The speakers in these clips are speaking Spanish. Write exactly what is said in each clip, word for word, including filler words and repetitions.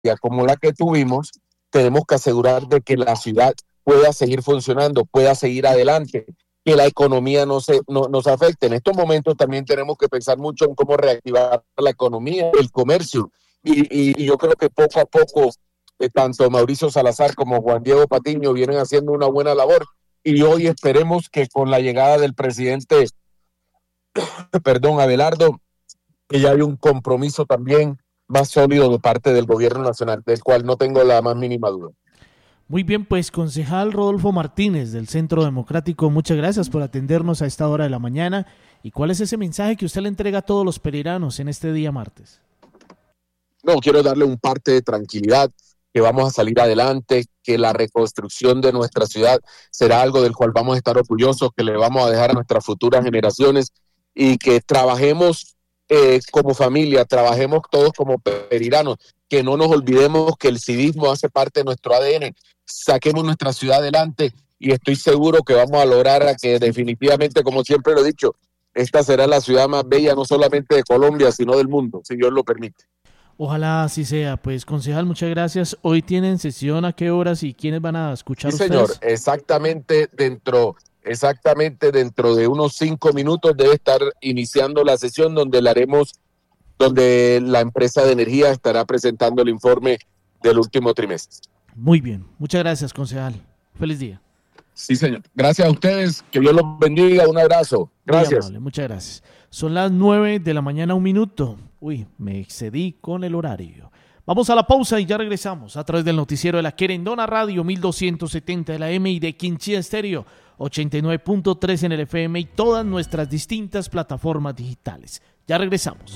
como la que tuvimos, tenemos que asegurar de que la ciudad pueda seguir funcionando, pueda seguir adelante, que la economía no se no, nos afecte. En estos momentos también tenemos que pensar mucho en cómo reactivar la economía, el comercio, y, y, y yo creo que poco a poco eh, tanto Mauricio Salazar como Juan Diego Patiño vienen haciendo una buena labor, y hoy esperemos que con la llegada del presidente, perdón, Abelardo, que ya hay un compromiso también más sólido de parte del gobierno nacional, del cual no tengo la más mínima duda. Muy bien, pues concejal Rodolfo Martínez del Centro Democrático, muchas gracias por atendernos a esta hora de la mañana. ¿Y cuál es ese mensaje que usted le entrega a todos los pereiranos en este día martes? No, quiero darle un parte de tranquilidad, que vamos a salir adelante, que la reconstrucción de nuestra ciudad será algo del cual vamos a estar orgullosos, que le vamos a dejar a nuestras futuras generaciones, y que trabajemos eh, como familia, trabajemos todos como pereiranos, que no nos olvidemos que el civismo hace parte de nuestro A D N, saquemos nuestra ciudad adelante, y estoy seguro que vamos a lograr a que definitivamente, como siempre lo he dicho, esta será la ciudad más bella no solamente de Colombia, sino del mundo, si Dios lo permite. Ojalá así sea. Pues concejal, muchas gracias. Hoy tienen sesión, ¿a qué horas y quiénes van a escuchar? Sí, ustedes? señor, exactamente dentro, exactamente dentro de unos cinco minutos debe estar iniciando la sesión donde la haremos, donde la empresa de energía estará presentando el informe del último trimestre. Muy bien, muchas gracias, concejal. Feliz día. Sí, señor. Gracias a ustedes, que Dios los bendiga, un abrazo. Gracias. Muy amable, muchas gracias. Son las nueve de la mañana, un minuto. Uy, me excedí con el horario. Vamos a la pausa y ya regresamos a través del noticiero de la Querendona Radio mil doscientos setenta de la M y de Quinchía Estéreo ochenta y nueve punto tres en el F M y todas nuestras distintas plataformas digitales. Ya regresamos.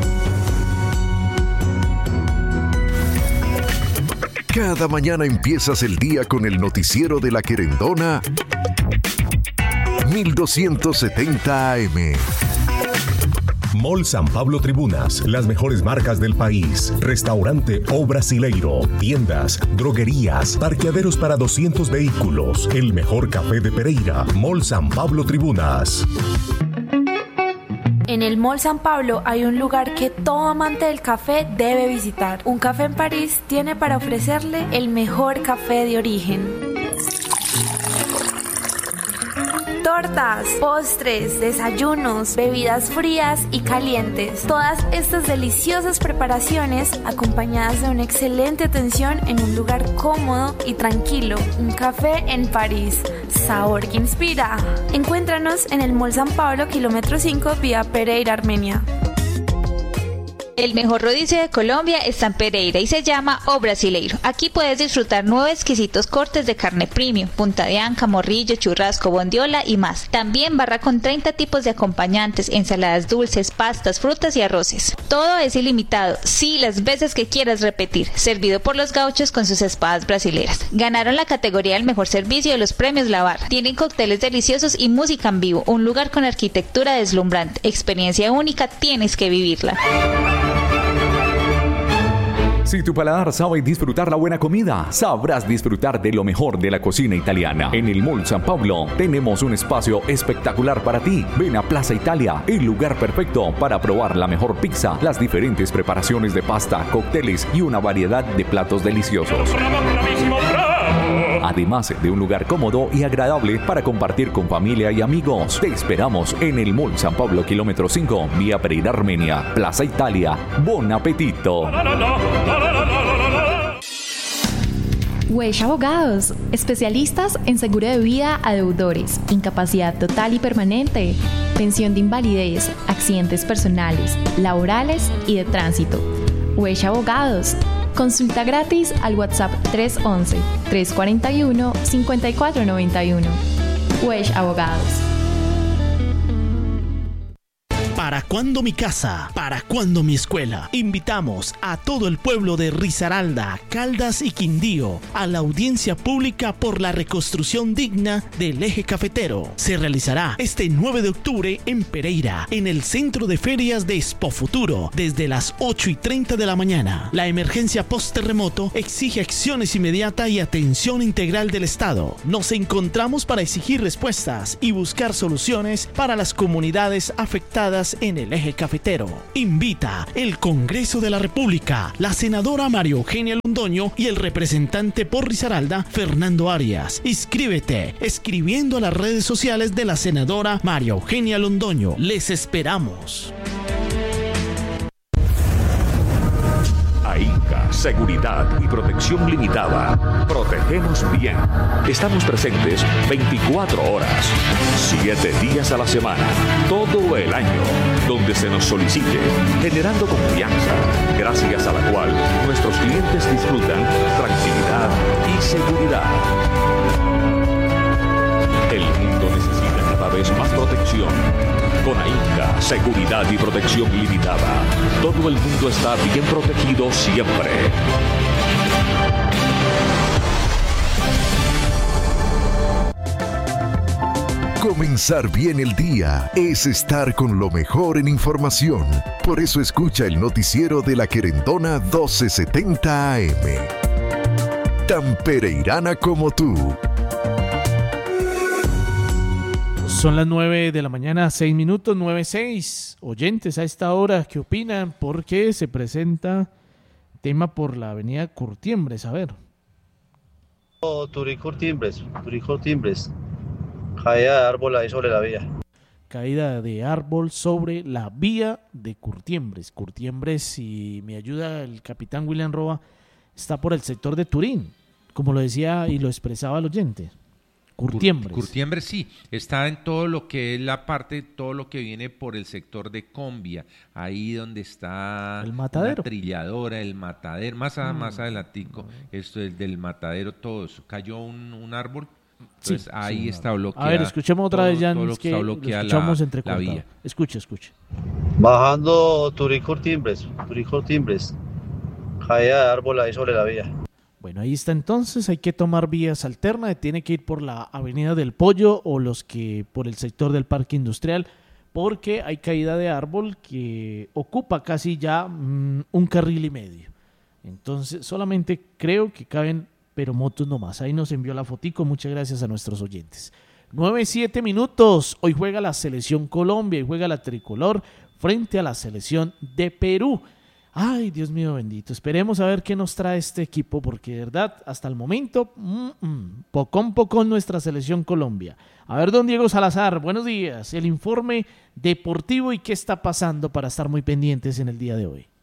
Cada mañana empiezas el día con el noticiero de la Querendona mil doscientos setenta A M. Mall San Pablo Tribunas, las mejores marcas del país. Restaurante O Brasileiro, tiendas, droguerías, parqueaderos para doscientos vehículos. El mejor café de Pereira. Mall San Pablo Tribunas. En el Mall San Pablo hay un lugar que todo amante del café debe visitar. Un Café en París tiene para ofrecerle el mejor café de origen. Tortas, postres, desayunos, bebidas frías y calientes. Todas estas deliciosas preparaciones acompañadas de una excelente atención en un lugar cómodo y tranquilo. Un café en París. Sabor que inspira. Encuéntranos en el Mall San Pablo, kilómetro cinco, vía Pereira, Armenia. El mejor rodicio de Colombia está en Pereira y se llama O Brasileiro. Aquí puedes disfrutar nueve exquisitos cortes de carne premium, punta de anca, morrillo, churrasco, bondiola y más. También barra con treinta tipos de acompañantes, ensaladas dulces, pastas, frutas y arroces. Todo es ilimitado, sí, las veces que quieras repetir. Servido por los gauchos con sus espadas brasileras. Ganaron la categoría del mejor servicio de los premios La Barra. Tienen cócteles deliciosos y música en vivo. Un lugar con arquitectura deslumbrante. Experiencia única, tienes que vivirla. Si tu paladar sabe disfrutar la buena comida, sabrás disfrutar de lo mejor de la cocina italiana. En el Mall San Pablo tenemos un espacio espectacular para ti. Ven a Plaza Italia, el lugar perfecto para probar la mejor pizza, las diferentes preparaciones de pasta, cócteles y una variedad de platos deliciosos. Además de un lugar cómodo y agradable para compartir con familia y amigos. Te esperamos en el Mall San Pablo, kilómetro cinco, vía Pereira, Armenia. Plaza Italia. Bon apetito. Wesh Abogados, especialistas en seguro de vida a deudores, incapacidad total y permanente, pensión de invalidez, accidentes personales, laborales y de tránsito. Wesh Abogados. Consulta gratis al WhatsApp tres once, tres cuarenta y uno, cincuenta y cuatro noventa y uno. Wesh Abogados. ¿Para cuándo mi casa? ¿Para cuándo mi escuela? Invitamos a todo el pueblo de Risaralda, Caldas y Quindío a la audiencia pública por la reconstrucción digna del eje cafetero. Se realizará este nueve de octubre en Pereira, en el Centro de Ferias de Expo Futuro, desde las ocho y treinta de la mañana. La emergencia post-terremoto exige acciones inmediatas y atención integral del Estado. Nos encontramos para exigir respuestas y buscar soluciones para las comunidades afectadas Estás en el Eje Cafetero. Invita el Congreso de la República, la senadora María Eugenia Londoño y el representante por Risaralda, Fernando Arias. Inscríbete escribiendo a las redes sociales de la senadora María Eugenia Londoño. Les esperamos. AINCA, Seguridad y Protección Limitada. Protegemos bien. Estamos presentes veinticuatro horas, siete días a la semana, todo el año, donde se nos solicite, generando confianza, gracias a la cual nuestros clientes disfrutan tranquilidad y seguridad. El mundo necesita cada vez más protección. Con AINCA, Seguridad y Protección Limitada, todo el mundo está bien protegido siempre. Comenzar bien el día es estar con lo mejor en información. Por eso escucha el noticiero de La Querendona doce setenta A M. Tan pereirana como tú. Son las nueve de la mañana, seis minutos, nueve seis. Oyentes a esta hora, ¿qué opinan? Porque se presenta tema por la avenida Curtiembres, a ver. Oh, Turí Curtiembres, Turí Curtiembres. Caída de árbol ahí sobre la vía. Caída de árbol sobre la vía de Curtiembres. Curtiembres, si me ayuda el capitán William Roa, está por el sector de Turín, como lo decía y lo expresaba el oyente. Curtiembres. Curtiembres sí, está en todo lo que es la parte, todo lo que viene por el sector de Combia, ahí donde está el matadero, la trilladora, el matadero, más, a, mm. más adelantico, esto es del matadero, todo eso. Cayó un, un árbol, entonces sí, ahí sí, está bloqueada. A ver, escuchemos otra vez, ya es que, que lo escuchamos la, entrecortado. La vía. Escuche, escuche. Bajando Turí Curtiembres, Turí Curtiembres, caída de árbol ahí sobre la vía. Bueno, ahí está entonces, hay que tomar vías alternas, tiene que ir por la Avenida del Pollo o los que por el sector del Parque Industrial, porque hay caída de árbol que ocupa casi ya mmm, un carril y medio. Entonces, solamente creo que caben, pero motos nomás. Ahí nos envió la fotico, muchas gracias a nuestros oyentes. nueve, siete minutos, hoy juega la Selección Colombia y juega la tricolor frente a la Selección de Perú. Ay, Dios mío bendito, esperemos a ver qué nos trae este equipo, porque de verdad, hasta el momento, mm, mm, pocón pocón nuestra Selección Colombia. A ver, don Diego Salazar, buenos días, el informe deportivo y qué está pasando para estar muy pendientes en el día de hoy.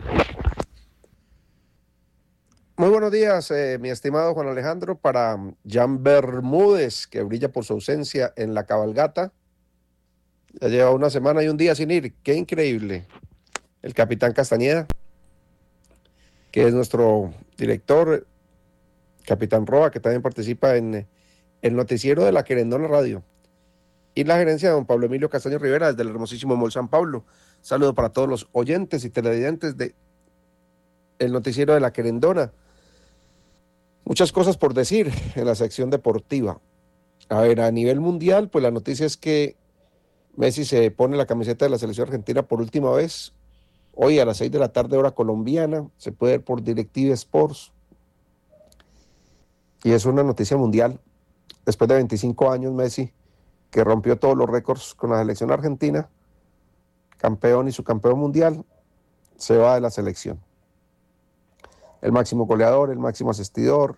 Muy buenos días, eh, mi estimado Juan Alejandro, para Jan Bermúdez, que brilla por su ausencia en la cabalgata. Ya lleva una semana y un día sin ir, qué increíble. El capitán Castañeda, que es nuestro director, capitán Roa, que también participa en el noticiero de La Querendona Radio, y la gerencia de don Pablo Emilio Castaño Rivera desde el hermosísimo Mall San Pablo. Saludo para todos los oyentes y televidentes de el noticiero de La Querendona. Muchas cosas por decir en la sección deportiva. A ver, a nivel mundial, pues la noticia es que Messi se pone la camiseta de la selección argentina por última vez. Hoy a las seis de la tarde, hora colombiana, se puede ver por DirecTV Sports. Y es una noticia mundial. Después de veinticinco años, Messi, que rompió todos los récords con la selección argentina, campeón y subcampeón mundial, se va de la selección. El máximo goleador, el máximo asistidor,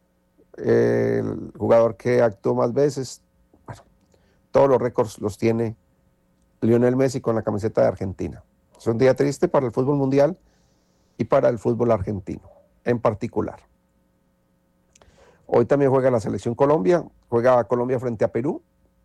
el jugador que actuó más veces, bueno, todos los récords los tiene Lionel Messi con la camiseta de Argentina. Es un día triste para el fútbol mundial y para el fútbol argentino en particular. Hoy también juega la selección Colombia, juega Colombia frente a Perú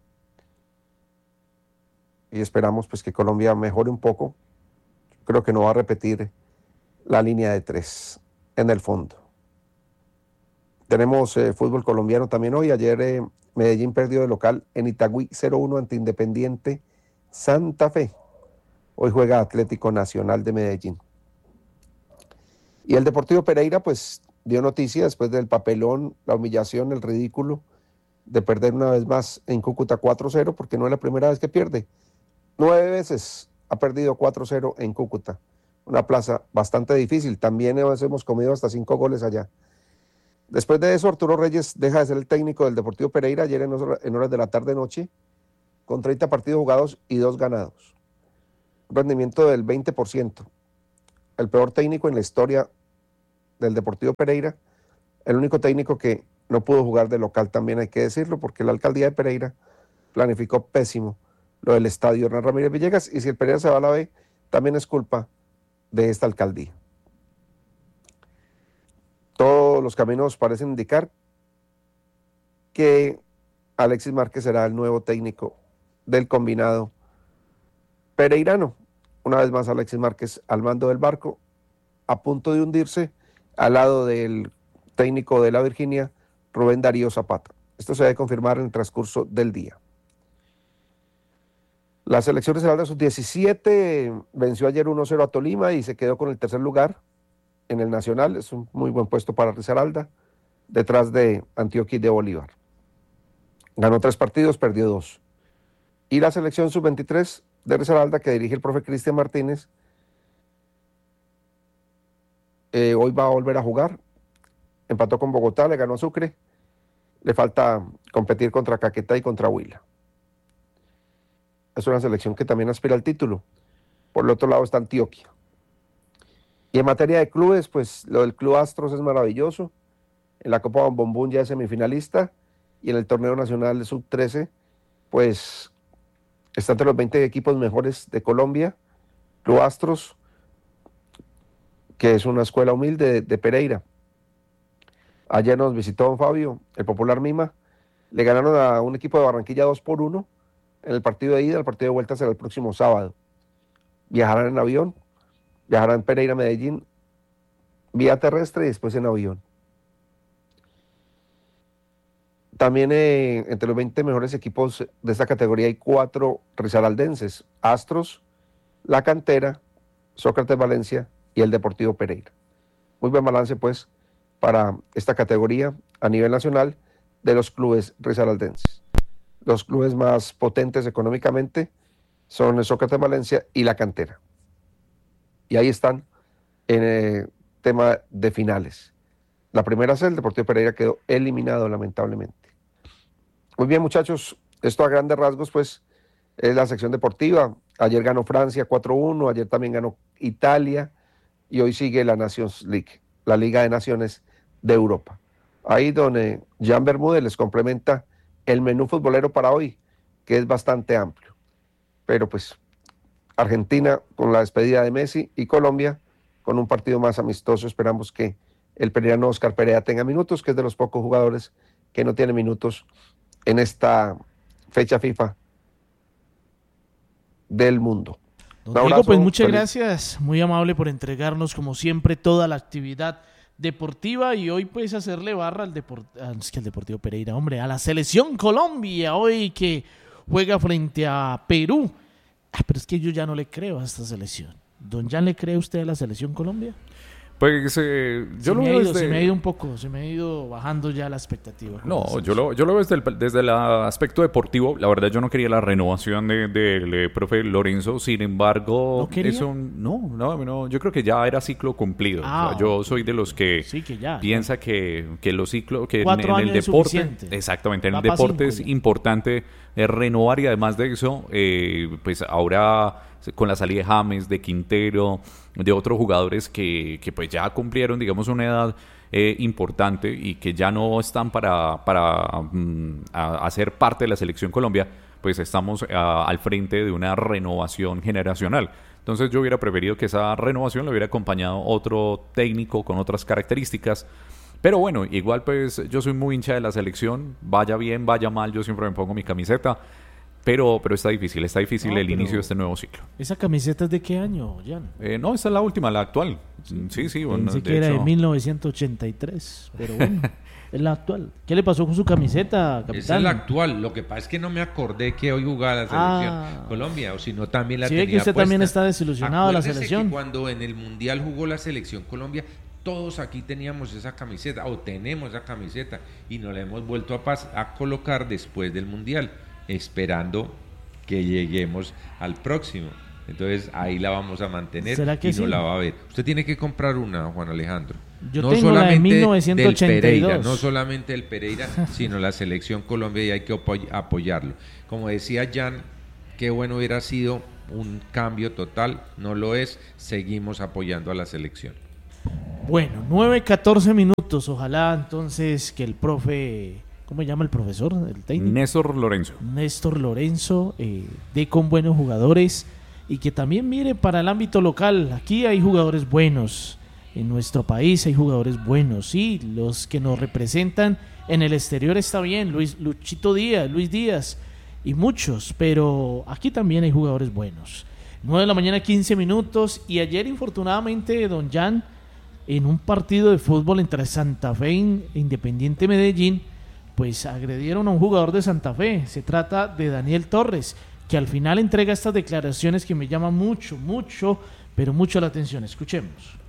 y esperamos pues que Colombia mejore un poco. Creo que no va a repetir la línea de tres en el fondo. Tenemos eh, fútbol colombiano también hoy. Ayer eh, Medellín perdió de local en Itagüí cero uno ante Independiente Santa Fe. Hoy juega Atlético Nacional de Medellín. Y el Deportivo Pereira, pues, dio noticia después del papelón, la humillación, el ridículo de perder una vez más en Cúcuta cuatro cero, porque no es la primera vez que pierde. Nueve veces ha perdido cuatro cero en Cúcuta. Una plaza bastante difícil. También hemos comido hasta cinco goles allá. Después de eso, Arturo Reyes deja de ser el técnico del Deportivo Pereira ayer en horas de la tarde-noche, con treinta partidos jugados y dos ganados. rendimiento del veinte por ciento. El peor técnico en la historia del Deportivo Pereira, el único técnico que no pudo jugar de local, también hay que decirlo, porque la alcaldía de Pereira planificó pésimo lo del estadio Hernán Ramírez Villegas, y si el Pereira se va a la B, también es culpa de esta alcaldía. Todos los caminos parecen indicar que Alexis Márquez será el nuevo técnico del combinado pereirano. Una vez más Alexis Márquez al mando del barco, a punto de hundirse, al lado del técnico de la Virginia, Rubén Darío Zapata. Esto se debe confirmar en el transcurso del día. La selección de Risaralda sub diecisiete venció ayer uno cero a Tolima y se quedó con el tercer lugar en el Nacional. Es un muy buen puesto para Risaralda, detrás de Antioquia y de Bolívar. Ganó tres partidos, perdió dos. Y la selección sub veintitrés de Risaralda, que dirige el profe Cristian Martínez, eh, hoy va a volver a jugar. Empató con Bogotá, le ganó a Sucre. Le falta competir contra Caquetá y contra Huila. Es una selección que también aspira al título. Por el otro lado está Antioquia. Y en materia de clubes, pues lo del Club Astros es maravilloso. En la Copa Bombombún ya es semifinalista. Y en el torneo nacional de sub trece, pues está entre los veinte equipos mejores de Colombia. Club Astros, que es una escuela humilde de, de Pereira. Ayer nos visitó don Fabio, el popular Mima. Le ganaron a un equipo de Barranquilla dos por uno en el partido de ida. El partido de vuelta será el próximo sábado. Viajarán en avión, viajarán Pereira-Medellín, vía terrestre y después en avión. También eh, entre los veinte mejores equipos de esta categoría hay cuatro risaraldenses: Astros, La Cantera, Sócrates Valencia y el Deportivo Pereira. Muy buen balance, pues, para esta categoría a nivel nacional de los clubes risaraldenses. Los clubes más potentes económicamente son el Sócrates Valencia y La Cantera. Y ahí están en el tema de finales. La primera C, el Deportivo Pereira quedó eliminado lamentablemente. Muy bien, muchachos, esto a grandes rasgos, pues, es la sección deportiva. Ayer ganó Francia cuatro uno, ayer también ganó Italia, y hoy sigue la Nations League, la Liga de Naciones de Europa. Ahí donde Jan Bermúdez les complementa el menú futbolero para hoy, que es bastante amplio. Pero pues, Argentina con la despedida de Messi y Colombia con un partido más amistoso. Esperamos que el pereirano Oscar Perea tenga minutos, que es de los pocos jugadores que no tiene minutos en esta fecha FIFA del mundo. Don Diego, pues muchas feliz. gracias, muy amable por entregarnos como siempre toda la actividad deportiva, y hoy pues hacerle barra al, Deport... ah, es que el Deportivo Pereira, hombre, a la Selección Colombia, hoy que juega frente a Perú. Ah, pero es que yo ya no le creo a esta selección. ¿Don Jan le cree usted a la Selección Colombia? Pues eh, yo se lo me veo ha ido, desde... se me ha ido un poco, se me ha ido bajando ya la expectativa. No, yo lo, yo lo veo desde el, desde el aspecto deportivo. La verdad, yo no quería la renovación del de, de, de profe Lorenzo. Sin embargo, ¿No quería? eso no, no, no, yo creo que ya era ciclo cumplido. Ah, o sea, yo soy de los que, sí, que ya, piensa ¿no? que, que los ciclos, que Cuatro en, en años el deporte, suficiente. exactamente, en Va el pa' deporte cinco es ya. importante eh, renovar, y además de eso, eh, pues ahora con la salida de James, de Quintero, de otros jugadores que, que pues ya cumplieron, digamos, una edad eh, importante y que ya no están para, para um, a, hacer parte de la Selección Colombia, pues estamos a, al frente de una renovación generacional. Entonces yo hubiera preferido que esa renovación lo hubiera acompañado otro técnico con otras características. Pero bueno, igual pues yo soy muy hincha de la selección, vaya bien, vaya mal, yo siempre me pongo mi camiseta. Pero, pero está difícil, está difícil no, el inicio de este nuevo ciclo. ¿Esa camiseta es de qué año, Jan? Eh, no, esta es la última, la actual. Sí, sí. sí bueno, Pensé que era de mil novecientos ochenta y tres, pero bueno, es la actual. ¿Qué le pasó con su camiseta, capitán? Esa es la actual. Lo que pasa es que no me acordé que hoy jugaba la selección ah. Colombia, o si no también la sí, tenía ve que usted puesta. también está desilusionado de la selección. Que cuando en el Mundial jugó la selección Colombia, todos aquí teníamos esa camiseta, o tenemos esa camiseta, y nos la hemos vuelto a, pas- a colocar después del Mundial, esperando que lleguemos al próximo. Entonces ahí la vamos a mantener y sí? no la va a ver. Usted tiene que comprar una, Juan Alejandro. Yo no tengo solamente la de mil novecientos ochenta y dos. del Pereira, no solamente el Pereira, sino la Selección Colombia, y hay que apoy- apoyarlo. Como decía Jan, qué bueno hubiera sido un cambio total, no lo es, seguimos apoyando a la selección. Bueno, nueve catorce minutos, ojalá entonces que el profe, ¿cómo se llama el profesor? El técnico. Néstor Lorenzo. Néstor Lorenzo, eh, dé con buenos jugadores y que también mire para el ámbito local, aquí hay jugadores buenos, en nuestro país hay jugadores buenos, sí, los que nos representan en el exterior está bien, Luis, Luchito Díaz, Luis Díaz y muchos, pero aquí también hay jugadores buenos. nueve de la mañana, quince minutos, y ayer infortunadamente don Jan, en un partido de fútbol entre Santa Fe e Independiente Medellín, pues agredieron a un jugador de Santa Fe. Se trata de Daniel Torres, que al final entrega estas declaraciones que me llaman mucho, mucho, pero mucho la atención. Escuchemos.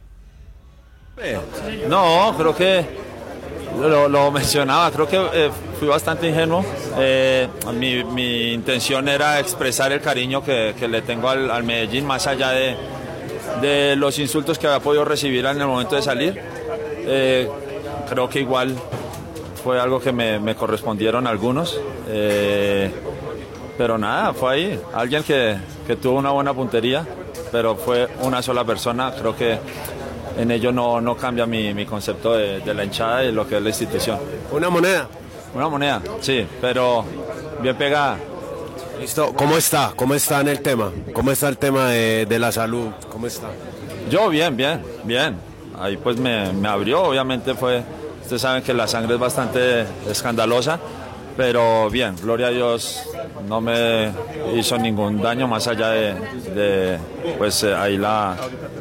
No, creo que lo, lo mencionaba, creo que eh, fui bastante ingenuo. Eh, mi, mi intención era expresar el cariño que, que le tengo al, al Medellín, más allá de, de los insultos que había podido recibir en el momento de salir. Eh, creo que igual fue algo que me, me correspondieron algunos. Eh, pero nada, fue ahí. Alguien que, que tuvo una buena puntería, pero fue una sola persona. Creo que en ello no, no cambia mi, mi concepto de, de la hinchada y lo que es la institución. ¿Una moneda? Una moneda, sí, pero bien pegada. Listo. ¿Cómo está? ¿Cómo está en el tema? ¿Cómo está el tema de, de la salud? ¿Cómo está? Yo bien, bien, bien. Ahí pues me, me abrió, obviamente fue, ustedes saben que la sangre es bastante escandalosa, pero bien, gloria a Dios, no me hizo ningún daño más allá de, de pues eh, ahí la...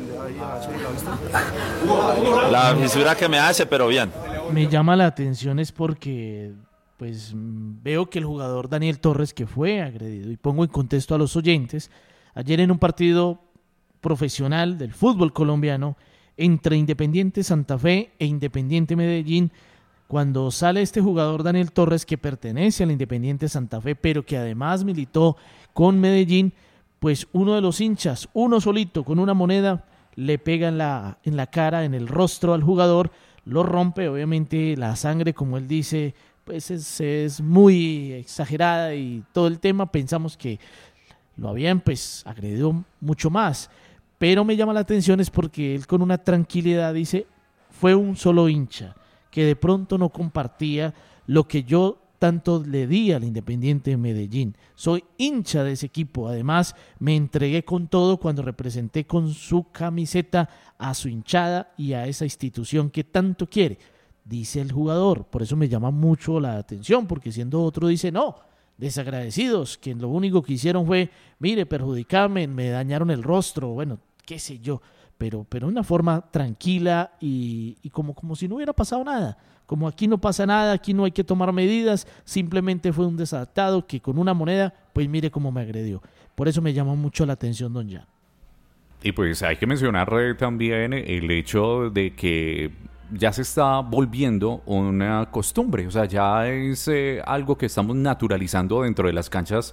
la fisura que me hace, pero bien. Me llama la atención es porque pues veo que el jugador Daniel Torres, que fue agredido, y pongo en contexto a los oyentes, ayer en un partido profesional del fútbol colombiano entre Independiente Santa Fe e Independiente Medellín, cuando sale este jugador Daniel Torres, que pertenece al Independiente Santa Fe, pero que además militó con Medellín, pues uno de los hinchas, uno solito con una moneda, le pega en la, en la cara, en el rostro al jugador, lo rompe. Obviamente la sangre, como él dice, pues es, es muy exagerada y todo el tema, pensamos que lo habían pues agredido mucho más, pero me llama la atención es porque él con una tranquilidad dice, fue un solo hincha, que de pronto no compartía lo que yo tanto le di al Independiente de Medellín. Soy hincha de ese equipo, además me entregué con todo cuando representé con su camiseta a su hinchada y a esa institución que tanto quiere, dice el jugador. Por eso me llama mucho la atención, porque siendo otro dice, no, desagradecidos, que lo único que hicieron fue, mire, perjudicarme, me dañaron el rostro, bueno, qué sé yo, pero pero de una forma tranquila y, y como, como si no hubiera pasado nada. Como aquí no pasa nada, aquí no hay que tomar medidas, simplemente fue un desadaptado que con una moneda, pues mire cómo me agredió. Por eso me llamó mucho la atención, don Jan. Y pues hay que mencionar eh, también el hecho de que ya se está volviendo una costumbre, o sea, ya es eh, algo que estamos naturalizando dentro de las canchas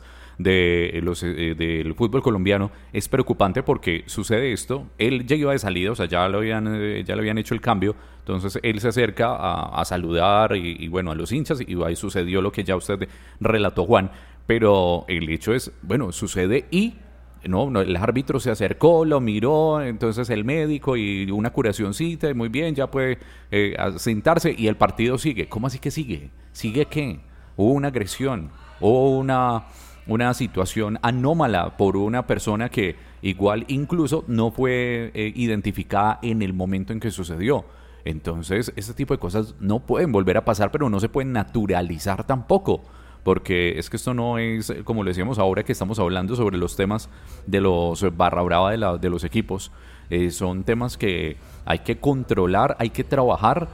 de los, eh, del fútbol colombiano. Es preocupante porque sucede esto, él ya iba de salida, o sea, ya lo habían, eh, ya le habían hecho el cambio, entonces él se acerca a, a saludar y, y bueno, a los hinchas, y ahí sucedió lo que ya usted relató, Juan, pero el hecho es, bueno, sucede y No, no, el árbitro se acercó, lo miró, entonces el médico y una curacioncita, muy bien, ya puede eh, sentarse y el partido sigue. ¿Cómo así que sigue? ¿Sigue qué? Hubo una agresión, hubo una, una situación anómala por una persona que igual incluso no fue eh, identificada en el momento en que sucedió. Entonces, este tipo de cosas no pueden volver a pasar, pero no se pueden naturalizar tampoco. Porque es que esto no es, como le decíamos ahora que estamos hablando sobre los temas de los barra brava de, la, de los equipos, eh, son temas que hay que controlar, hay que trabajar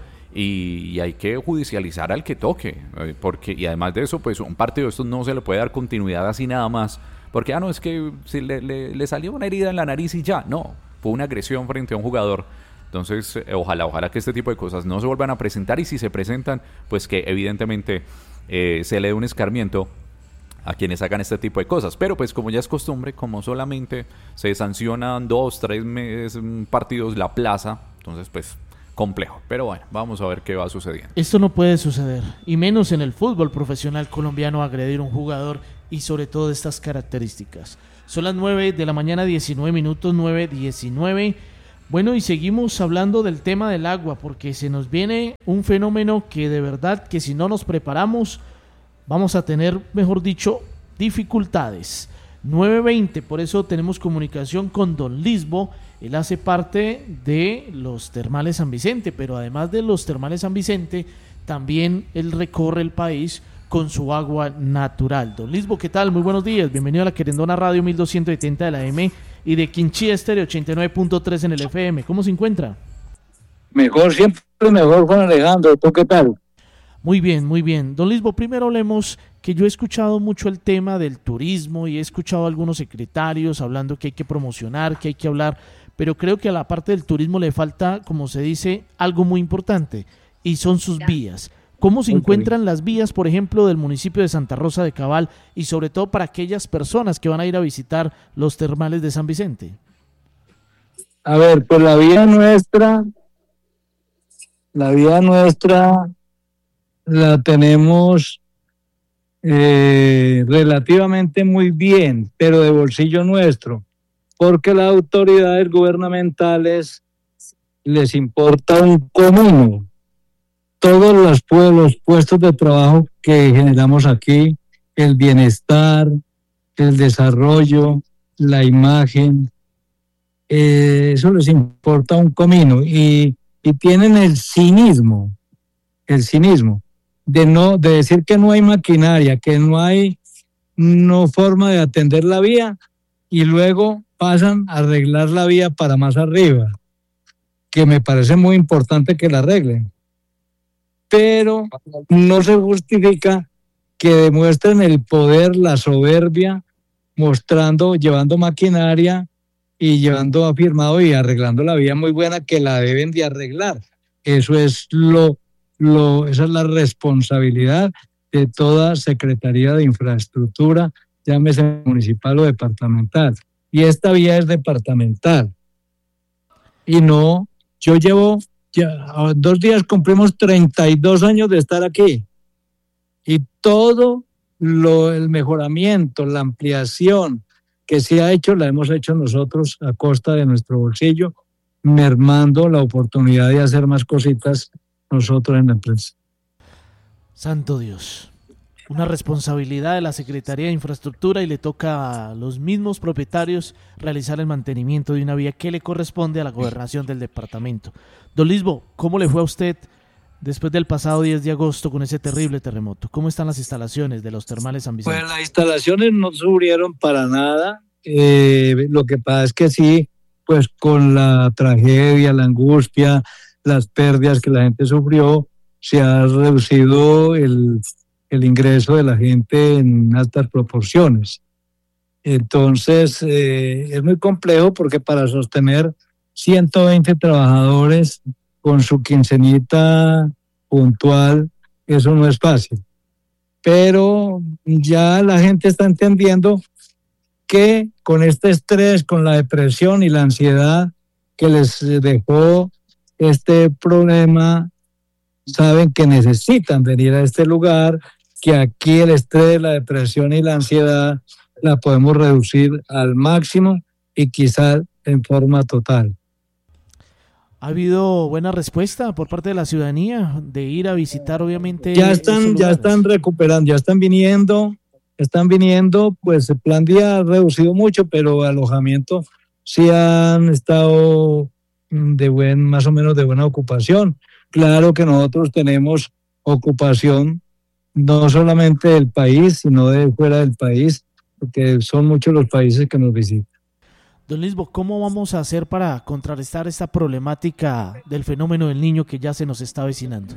y, y hay que judicializar al que toque, eh, porque y además de eso, pues un partido de estos no se le puede dar continuidad así nada más, porque ah no, es que si le, le, le salió una herida en la nariz y ya, no, fue una agresión frente a un jugador. Entonces, eh, ojalá, ojalá que este tipo de cosas no se vuelvan a presentar y si se presentan, pues que evidentemente Eh, se le dé un escarmiento a quienes hagan este tipo de cosas, pero pues como ya es costumbre, como solamente se sancionan dos, tres meses, partidos la plaza, entonces pues complejo. Pero bueno, vamos a ver qué va sucediendo. Esto no puede suceder, y menos en el fútbol profesional colombiano, agredir a un jugador y sobre todo de estas características. Son las nueve de la mañana, diecinueve minutos, nueve diecinueve. Bueno, y seguimos hablando del tema del agua, porque se nos viene un fenómeno que de verdad que si no nos preparamos vamos a tener, mejor dicho, dificultades. nueve veinte, por eso tenemos comunicación con don Lisbo. Él hace parte de los Termales San Vicente, pero además de los Termales San Vicente, también él recorre el país con su agua natural. Don Lisbo, ¿qué tal? Muy buenos días, bienvenido a la Querendona Radio mil doscientos setenta de la M y de Quinchía Estéreo ochenta y nueve punto tres en el F M. ¿Cómo se encuentra? Mejor, siempre mejor, Juan Alejandro. ¿Tú qué tal? Muy bien, muy bien. Don Lisbo, primero hablemos que yo he escuchado mucho el tema del turismo y he escuchado a algunos secretarios hablando que hay que promocionar, que hay que hablar, pero creo que a la parte del turismo le falta, como se dice, algo muy importante y son sus vías. ¿Cómo se encuentran las vías, por ejemplo, del municipio de Santa Rosa de Cabal y sobre todo para aquellas personas que van a ir a visitar los termales de San Vicente? A ver, pues la vía nuestra, la vía nuestra la tenemos eh, relativamente muy bien, pero de bolsillo nuestro, porque las autoridades gubernamentales les importa un comino. Todos los, los puestos de trabajo que generamos aquí, el bienestar, el desarrollo, la imagen, eh, eso les importa un comino y, y tienen el cinismo, el cinismo de no de decir que no hay maquinaria, que no hay no forma de atender la vía y luego pasan a arreglar la vía para más arriba, que me parece muy importante que la arreglen. Pero no se justifica que demuestren el poder, la soberbia, mostrando, llevando maquinaria y llevando afirmado y arreglando la vía muy buena que la deben de arreglar. Eso es lo, lo, esa es la responsabilidad de toda Secretaría de Infraestructura, llámese municipal o departamental. Y esta vía es departamental. Y no, yo llevo... Ya, dos días cumplimos treinta y dos años de estar aquí y todo lo, el mejoramiento, la ampliación que se ha hecho, la hemos hecho nosotros a costa de nuestro bolsillo, mermando la oportunidad de hacer más cositas nosotros en la empresa. Santo Dios, una responsabilidad de la Secretaría de Infraestructura y le toca a los mismos propietarios realizar el mantenimiento de una vía que le corresponde a la gobernación del departamento. Don Lisbo, ¿cómo le fue a usted después del pasado diez de agosto con ese terrible terremoto? ¿Cómo están las instalaciones de los termales San Vicente? Pues las instalaciones no sufrieron para nada. Eh, lo que pasa es que sí, pues con la tragedia, la angustia, las pérdidas que la gente sufrió, se ha reducido el, el ingreso de la gente en altas proporciones. Entonces, eh, es muy complejo porque para sostener ciento veinte trabajadores con su quincenita puntual, eso no es fácil. Pero ya la gente está entendiendo que con este estrés, con la depresión y la ansiedad que les dejó este problema, saben que necesitan venir a este lugar, que aquí el estrés, la depresión y la ansiedad la podemos reducir al máximo y quizás en forma total. ¿Ha habido buena respuesta por parte de la ciudadanía de ir a visitar, obviamente? Ya están, ya están recuperando, ya están viniendo, están viniendo, pues el plan día ha reducido mucho, pero alojamiento sí han estado de buen, más o menos de buena ocupación. Claro que nosotros tenemos ocupación no solamente del país, sino de fuera del país, porque son muchos los países que nos visitan. Don Lisbo, ¿cómo vamos a hacer para contrarrestar esta problemática del fenómeno del niño que ya se nos está avecinando?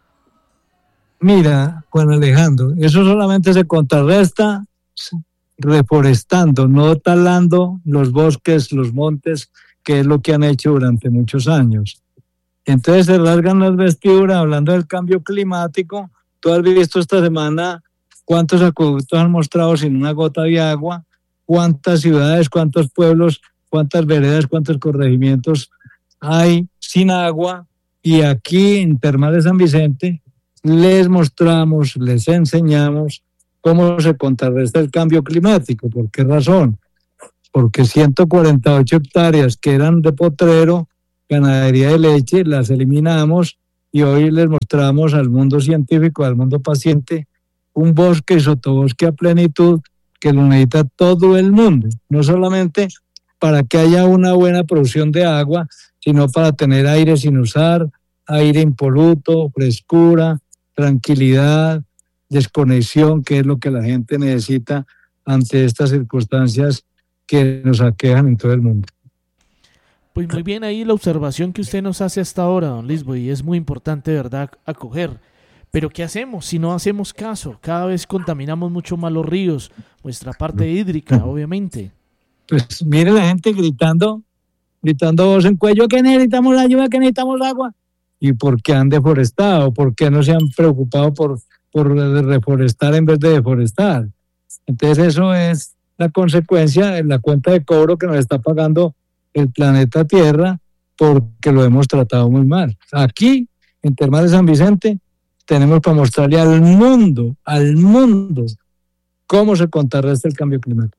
Mira, Juan Alejandro, eso solamente se contrarresta reforestando, no talando los bosques, los montes, que es lo que han hecho durante muchos años. Entonces se rasgan las vestiduras hablando del cambio climático. Tú has visto esta semana cuántos acueductos han mostrado sin una gota de agua, cuántas ciudades, cuántos pueblos, cuántas veredas, cuántos corregimientos hay sin agua, Y aquí en Termales San Vicente les mostramos, les enseñamos cómo se contrarresta el cambio climático. ¿Por qué razón? Porque ciento cuarenta y ocho hectáreas que eran de potrero, ganadería de leche, las eliminamos y hoy les mostramos al mundo científico, al mundo paciente, un bosque y sotobosque a plenitud que lo necesita todo el mundo, no solamente para que haya una buena producción de agua, sino para tener aire sin usar, aire impoluto, frescura, tranquilidad, desconexión, que es lo que la gente necesita ante estas circunstancias que nos aquejan en todo el mundo. Pues muy bien ahí la observación que usted nos hace hasta ahora, don Lisbo, y es muy importante, ¿verdad?, acoger. Pero ¿qué hacemos si no hacemos caso? Cada vez contaminamos mucho más los ríos, nuestra parte hídrica, obviamente. Pues mire la gente gritando, gritando voz en cuello, que necesitamos la ayuda, que necesitamos agua. ¿Y por qué han deforestado? ¿Por qué no se han preocupado por, por reforestar en vez de deforestar? Entonces eso es la consecuencia de la cuenta de cobro que nos está pagando el planeta Tierra porque lo hemos tratado muy mal. Aquí, en Termales San Vicente, tenemos para mostrarle al mundo, al mundo, cómo se contrarresta el cambio climático.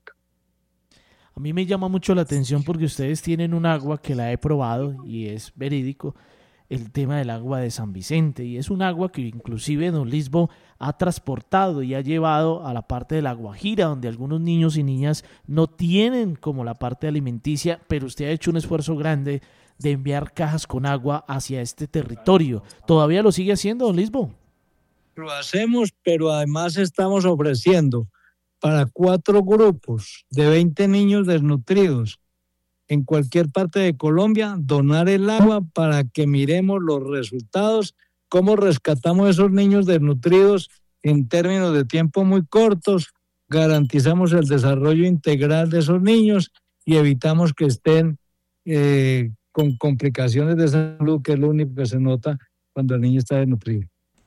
A mí me llama mucho la atención porque ustedes tienen un agua que la he probado y es verídico, el tema del agua de San Vicente, y es un agua que inclusive don Lisbo ha transportado y ha llevado a la parte de La Guajira, donde algunos niños y niñas no tienen como la parte alimenticia, pero usted ha hecho un esfuerzo grande de enviar cajas con agua hacia este territorio. ¿Todavía lo sigue haciendo, don Lisbo? Lo hacemos, pero además estamos ofreciendo para cuatro grupos de veinte niños desnutridos en cualquier parte de Colombia, donar el agua para que miremos los resultados, cómo rescatamos esos niños desnutridos en términos de tiempo muy cortos, garantizamos el desarrollo integral de esos niños y evitamos que estén eh, con complicaciones de salud, que es lo único que se nota cuando el niño está desnutrido.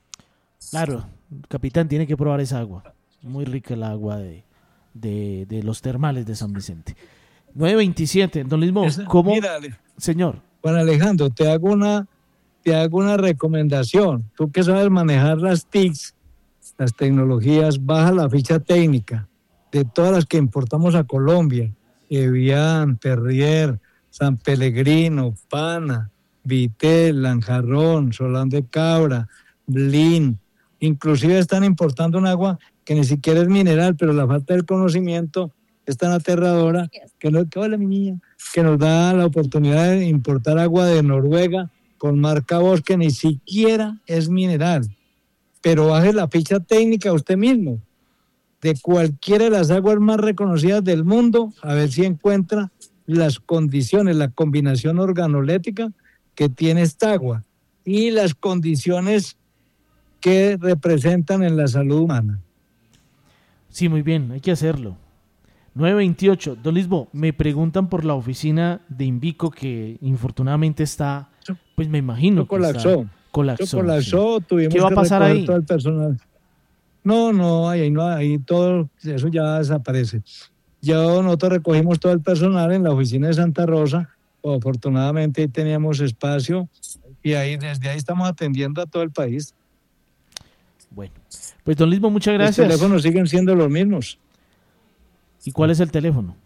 Claro, capitán, tiene que probar esa agua. Muy rica el agua de, de, de los termales de San Vicente. nueve veintisiete, don Lisbo, ¿cómo? Mira, señor. Juan Alejandro, te hago una, te hago una recomendación. Tú que sabes manejar las T I Cs, las tecnologías, baja la ficha técnica de todas las que importamos a Colombia. Evian, Perrier, San Pellegrino, Pana, Vitel, Lanjarrón, Solán de Cabra, Blin. Inclusive están importando un agua que ni siquiera es mineral, pero la falta del conocimiento es tan aterradora que, no, que, hola, mi niña, que nos da la oportunidad de importar agua de Noruega con marca Bosch, que ni siquiera es mineral. Pero baje la ficha técnica usted mismo de cualquiera de las aguas más reconocidas del mundo, a ver si encuentra las condiciones, la combinación organolética que tiene esta agua y las condiciones que representan en la salud humana. Sí, muy bien, hay que hacerlo. nueve veintiocho, don Lisbo, me preguntan por la oficina de Invico que infortunadamente está, pues me imagino colapsó. que está, colapsó. colapsó, sí. tuvimos ¿Qué va a que pasar recoger ahí? todo el personal. No, no, ahí no, ahí todo, eso ya desaparece. Ya nosotros recogimos todo el personal en la oficina de Santa Rosa, o afortunadamente ahí teníamos espacio y ahí desde ahí estamos atendiendo a todo el país. Bueno, pues don Lisbo, muchas gracias. Los teléfonos siguen siendo los mismos. ¿Y cuál es el teléfono?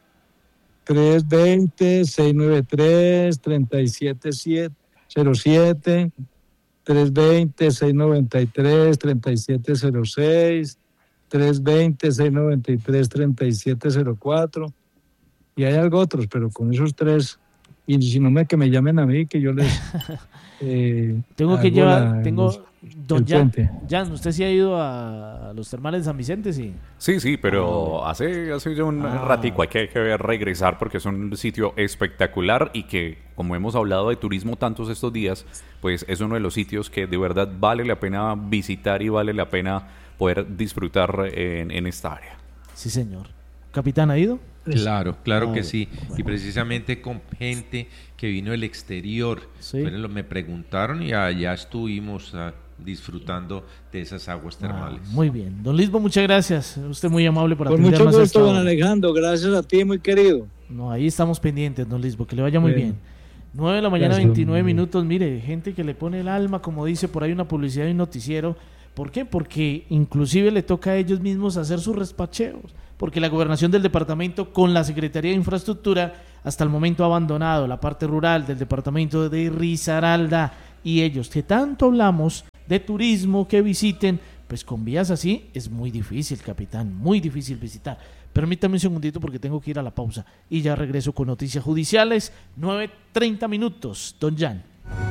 tres dos cero, seis nueve tres, tres siete cero siete, tres dos cero, seis nueve tres, tres siete cero seis, tres dos cero, seis nueve tres, tres siete cero cuatro, y hay algo otros, pero con esos tres, y si no me que me llamen a mí, que yo les... Eh, tengo que llevar, la, tengo, los, don Jan, Jan, ¿usted sí ha ido a, a los termales de San Vicente? Sí, sí, sí, pero ah, hace, hace ya un ah. ratico, hay que, hay que regresar porque es un sitio espectacular y que, como hemos hablado de turismo tantos estos días, pues es uno de los sitios que de verdad vale la pena visitar y vale la pena poder disfrutar en, en esta área. Sí, señor. ¿Capitán ha ido? Claro, claro ah, que sí. Bueno. Y precisamente con gente que vino del exterior. Sí. Bueno, me preguntaron y allá estuvimos uh, disfrutando de esas aguas termales. Ah, muy bien. Don Lisbo, muchas gracias. Usted muy amable por atendernos. Con mucho gusto, don Alejandro. Gracias a ti, muy querido. No, ahí estamos pendientes, don Lisbo. Que le vaya muy bien. bien. nueve de la mañana, Gracias. veintinueve minutos. Mire, gente que le pone el alma, como dice por ahí una publicidad y un noticiero. ¿Por qué? Porque inclusive le toca a ellos mismos hacer sus respacheos. Porque la gobernación del departamento con la Secretaría de Infraestructura hasta el momento ha abandonado la parte rural del departamento de Risaralda. Y ellos, que tanto hablamos de turismo, que visiten, pues con vías así es muy difícil, capitán, muy difícil visitar. Permítame un segundito porque tengo que ir a la pausa y ya regreso con noticias judiciales. nueve treinta minutos, don Jan.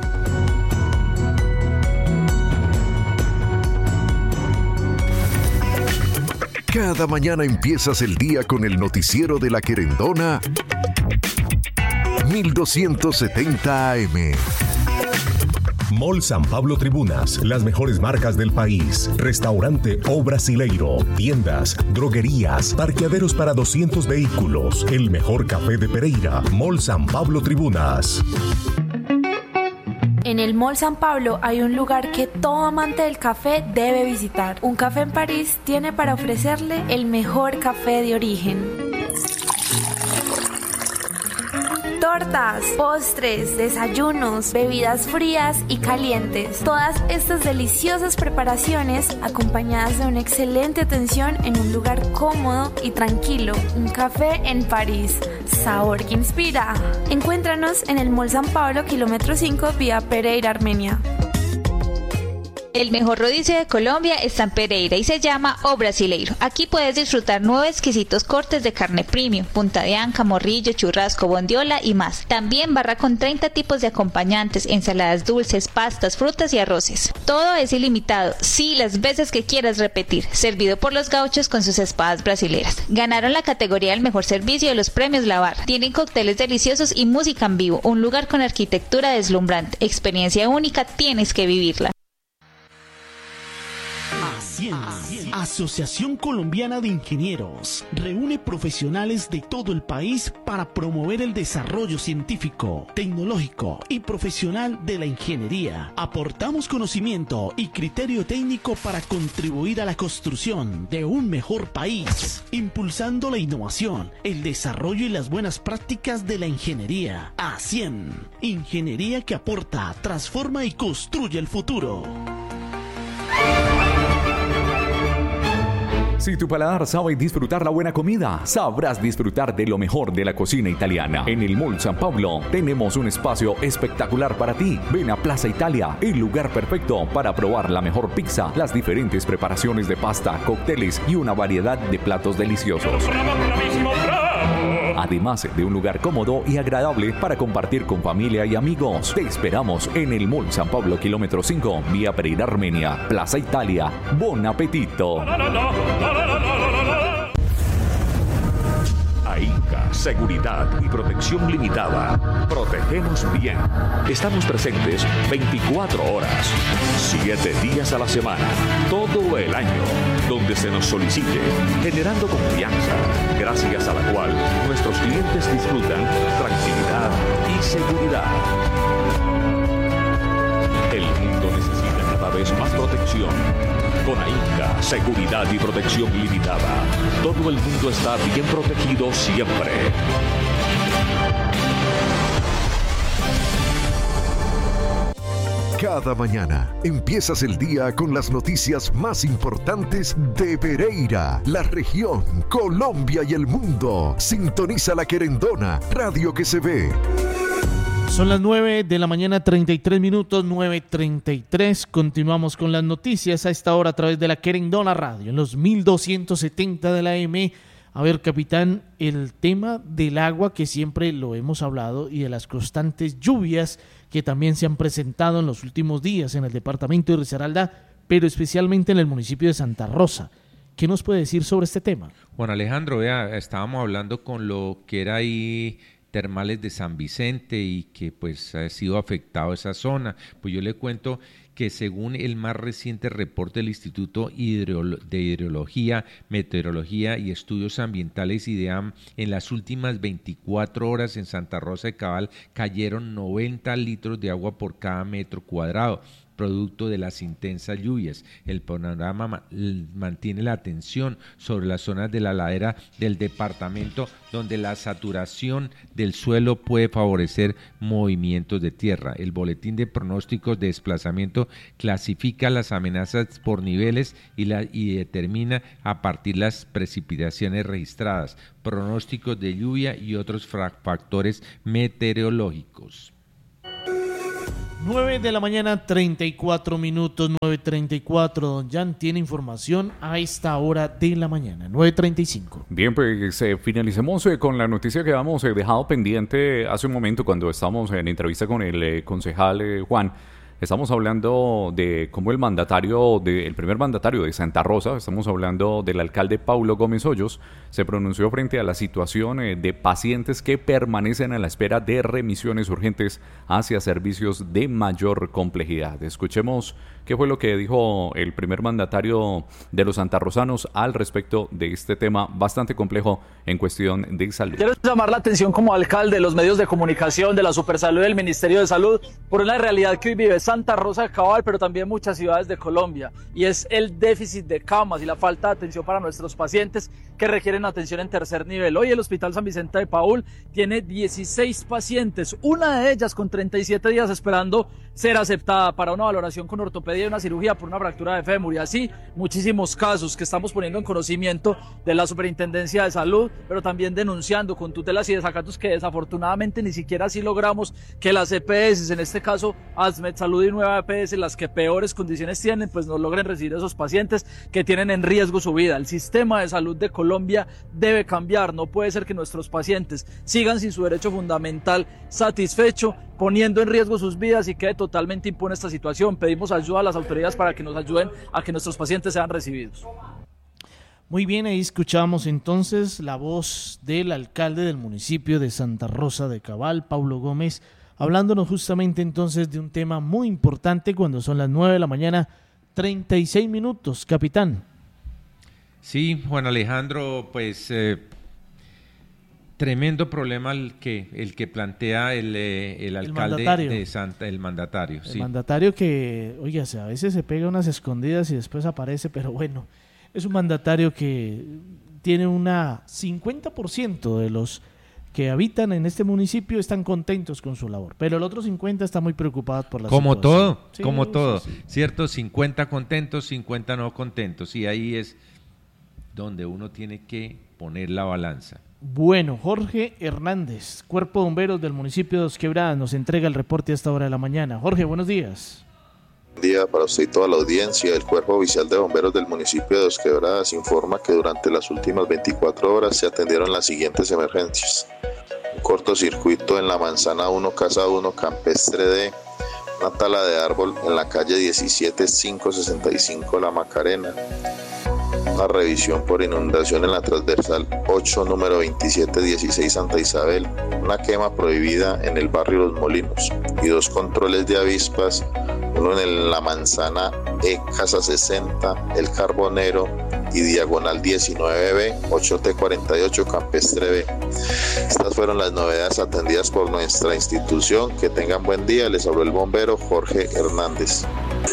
Cada mañana empiezas el día con el noticiero de La Querendona mil doscientos setenta A M. Mall San Pablo Tribunas, las mejores marcas del país. Restaurante O Brasileiro, tiendas, droguerías, parqueaderos para doscientos vehículos. El mejor café de Pereira. Mall San Pablo Tribunas. En el Mall San Pablo hay un lugar que todo amante del café debe visitar. Un café en París tiene para ofrecerle el mejor café de origen. Tortas, postres, desayunos, bebidas frías y calientes. Todas estas deliciosas preparaciones acompañadas de una excelente atención en un lugar cómodo y tranquilo. Un café en París. Sabor que inspira. Encuéntranos en el Mall San Pablo, kilómetro cinco, vía Pereira, Armenia. El mejor rodicio de Colombia está en Pereira y se llama O Brasileiro. Aquí puedes disfrutar nueve exquisitos cortes de carne premium, punta de anca, morrillo, churrasco, bondiola y más. También barra con treinta tipos de acompañantes, ensaladas dulces, pastas, frutas y arroces. Todo es ilimitado, sí, las veces que quieras repetir. Servido por los gauchos con sus espadas brasileras. Ganaron la categoría del mejor servicio de los premios La Barra. Tienen cócteles deliciosos y música en vivo. Un lugar con arquitectura deslumbrante. Experiencia única, tienes que vivirla. Asociación Colombiana de Ingenieros reúne profesionales de todo el país para promover el desarrollo científico, tecnológico y profesional de la ingeniería. Aportamos conocimiento y criterio técnico para contribuir a la construcción de un mejor país, impulsando la innovación, el desarrollo y las buenas prácticas de la ingeniería. A cien, ingeniería que aporta, transforma y construye el futuro. Si tu paladar sabe disfrutar la buena comida, sabrás disfrutar de lo mejor de la cocina italiana. En el Mall San Pablo tenemos un espacio espectacular para ti. Ven a Plaza Italia, el lugar perfecto para probar la mejor pizza, las diferentes preparaciones de pasta, cócteles y una variedad de platos deliciosos. Además de un lugar cómodo y agradable para compartir con familia y amigos. Te esperamos en el Mall San Pablo, kilómetro cinco, vía Pereira, Armenia. Plaza Italia. Bon apetito. AINCA, Seguridad y Protección Limitada. Protegemos bien. Estamos presentes veinticuatro horas, siete días a la semana, todo el año, donde se nos solicite, generando confianza, gracias a la cual nuestros clientes disfrutan tranquilidad y seguridad. El mundo necesita cada vez más protección. Con AINCA, Seguridad y Protección Limitada, todo el mundo está bien protegido siempre. Cada mañana empiezas el día con las noticias más importantes de Pereira, la región, Colombia y el mundo. Sintoniza La Querendona, radio que se ve. Son las nueve de la mañana, treinta y tres minutos, nueve treinta y tres. Continuamos con las noticias a esta hora a través de La Querendona Radio, en los mil doscientos setenta de la A M. A ver, capitán, el tema del agua que siempre lo hemos hablado y de las constantes lluvias que también se han presentado en los últimos días en el departamento de Risaralda, pero especialmente en el municipio de Santa Rosa. ¿Qué nos puede decir sobre este tema? Juan Alejandro, vea, estábamos hablando con lo que era ahí termales de San Vicente y que pues ha sido afectado esa zona. Pues yo le cuento que según el más reciente reporte del Instituto de Hidrología, Meteorología y Estudios Ambientales IDEAM, en las últimas veinticuatro horas en Santa Rosa de Cabal cayeron noventa litros de agua por cada metro cuadrado. producto de las intensas lluvias. El panorama ma- mantiene la atención sobre las zonas de la ladera del departamento, donde la saturación del suelo puede favorecer movimientos de tierra. El boletín de pronósticos de desplazamiento clasifica las amenazas por niveles y, la, y determina a partir las precipitaciones registradas, pronósticos de lluvia y otros fra- factores meteorológicos. nueve de la mañana, treinta y cuatro minutos, nueve treinta y cuatro. Don Jan tiene información a esta hora de la mañana, nueve treinta y cinco. Bien, pues eh, finalicemos eh, con la noticia que habíamos eh, dejado pendiente hace un momento cuando estábamos en entrevista con el eh, concejal eh, Juan. Estamos hablando de cómo el mandatario, de, el primer mandatario de Santa Rosa, estamos hablando del alcalde Paulo Gómez Hoyos, se pronunció frente a la situación eh, de pacientes que permanecen a la espera de remisiones urgentes hacia servicios de mayor complejidad. Escuchemos qué fue lo que dijo el primer mandatario de los santarrosanos al respecto de este tema bastante complejo en cuestión de salud. Quiero llamar la atención como alcalde de los medios de comunicación, de la Supersalud y del Ministerio de Salud, por una realidad que hoy vive Santa Rosa de Cabal, pero también muchas ciudades de Colombia, y es el déficit de camas y la falta de atención para nuestros pacientes que requieren atención en tercer nivel. Hoy el Hospital San Vicente de Paúl tiene dieciséis pacientes, una de ellas con treinta y siete días esperando ser aceptada para una valoración con ortopedia y una cirugía por una fractura de fémur, y así muchísimos casos que estamos poniendo en conocimiento de la Superintendencia de Salud, pero también denunciando con tutelas y desacatos que desafortunadamente ni siquiera así logramos que las E P S, en este caso ASMED Salud y Nueva E P S, las que peores condiciones tienen, pues no logren recibir a esos pacientes que tienen en riesgo su vida. El sistema de salud de Colombia debe cambiar, no puede ser que nuestros pacientes sigan sin su derecho fundamental satisfecho, poniendo en riesgo sus vidas, y quede totalmente impune esta situación. Pedimos ayuda a las autoridades para que nos ayuden a que nuestros pacientes sean recibidos. Muy bien, ahí escuchamos entonces la voz del alcalde del municipio de Santa Rosa de Cabal, Paulo Gómez, hablándonos justamente entonces de un tema muy importante cuando son las nueve de la mañana, treinta y seis minutos, capitán. Sí, Juan Alejandro, pues eh, tremendo problema el que el que plantea el, eh, el alcalde mandatario. de Santa, el mandatario. El sí. mandatario que, oiga, a veces se pega unas escondidas y después aparece, pero bueno, es un mandatario que tiene una cincuenta por ciento de los que habitan en este municipio están contentos con su labor, pero el otro cincuenta está muy preocupado por la como situación. todo, Sí, como sí, todo, sí. ¿cierto? cincuenta contentos, cincuenta no contentos, y ahí es donde uno tiene que poner la balanza. Bueno, Jorge Hernández, Cuerpo de Bomberos del municipio de Dos Quebradas, nos entrega el reporte a esta hora de la mañana. Jorge, buenos días. Buen día para usted y toda la audiencia. El Cuerpo Oficial de Bomberos del municipio de Dos Quebradas informa que durante las últimas veinticuatro horas se atendieron las siguientes emergencias: un cortocircuito en la Manzana uno, Casa uno, Campestre D, una tala de árbol en la calle diecisiete quinientos sesenta y cinco La Macarena, una revisión por inundación en la transversal ocho, número veintisiete dieciséis Santa Isabel, una quema prohibida en el barrio Los Molinos y dos controles de avispas, uno en la Manzana E, Casa sesenta, El Carbonero y Diagonal diecinueve B, ocho T cuarenta y ocho, Campestre B. Estas fueron las novedades atendidas por nuestra institución. Que tengan buen día. Les habló el bombero Jorge Hernández.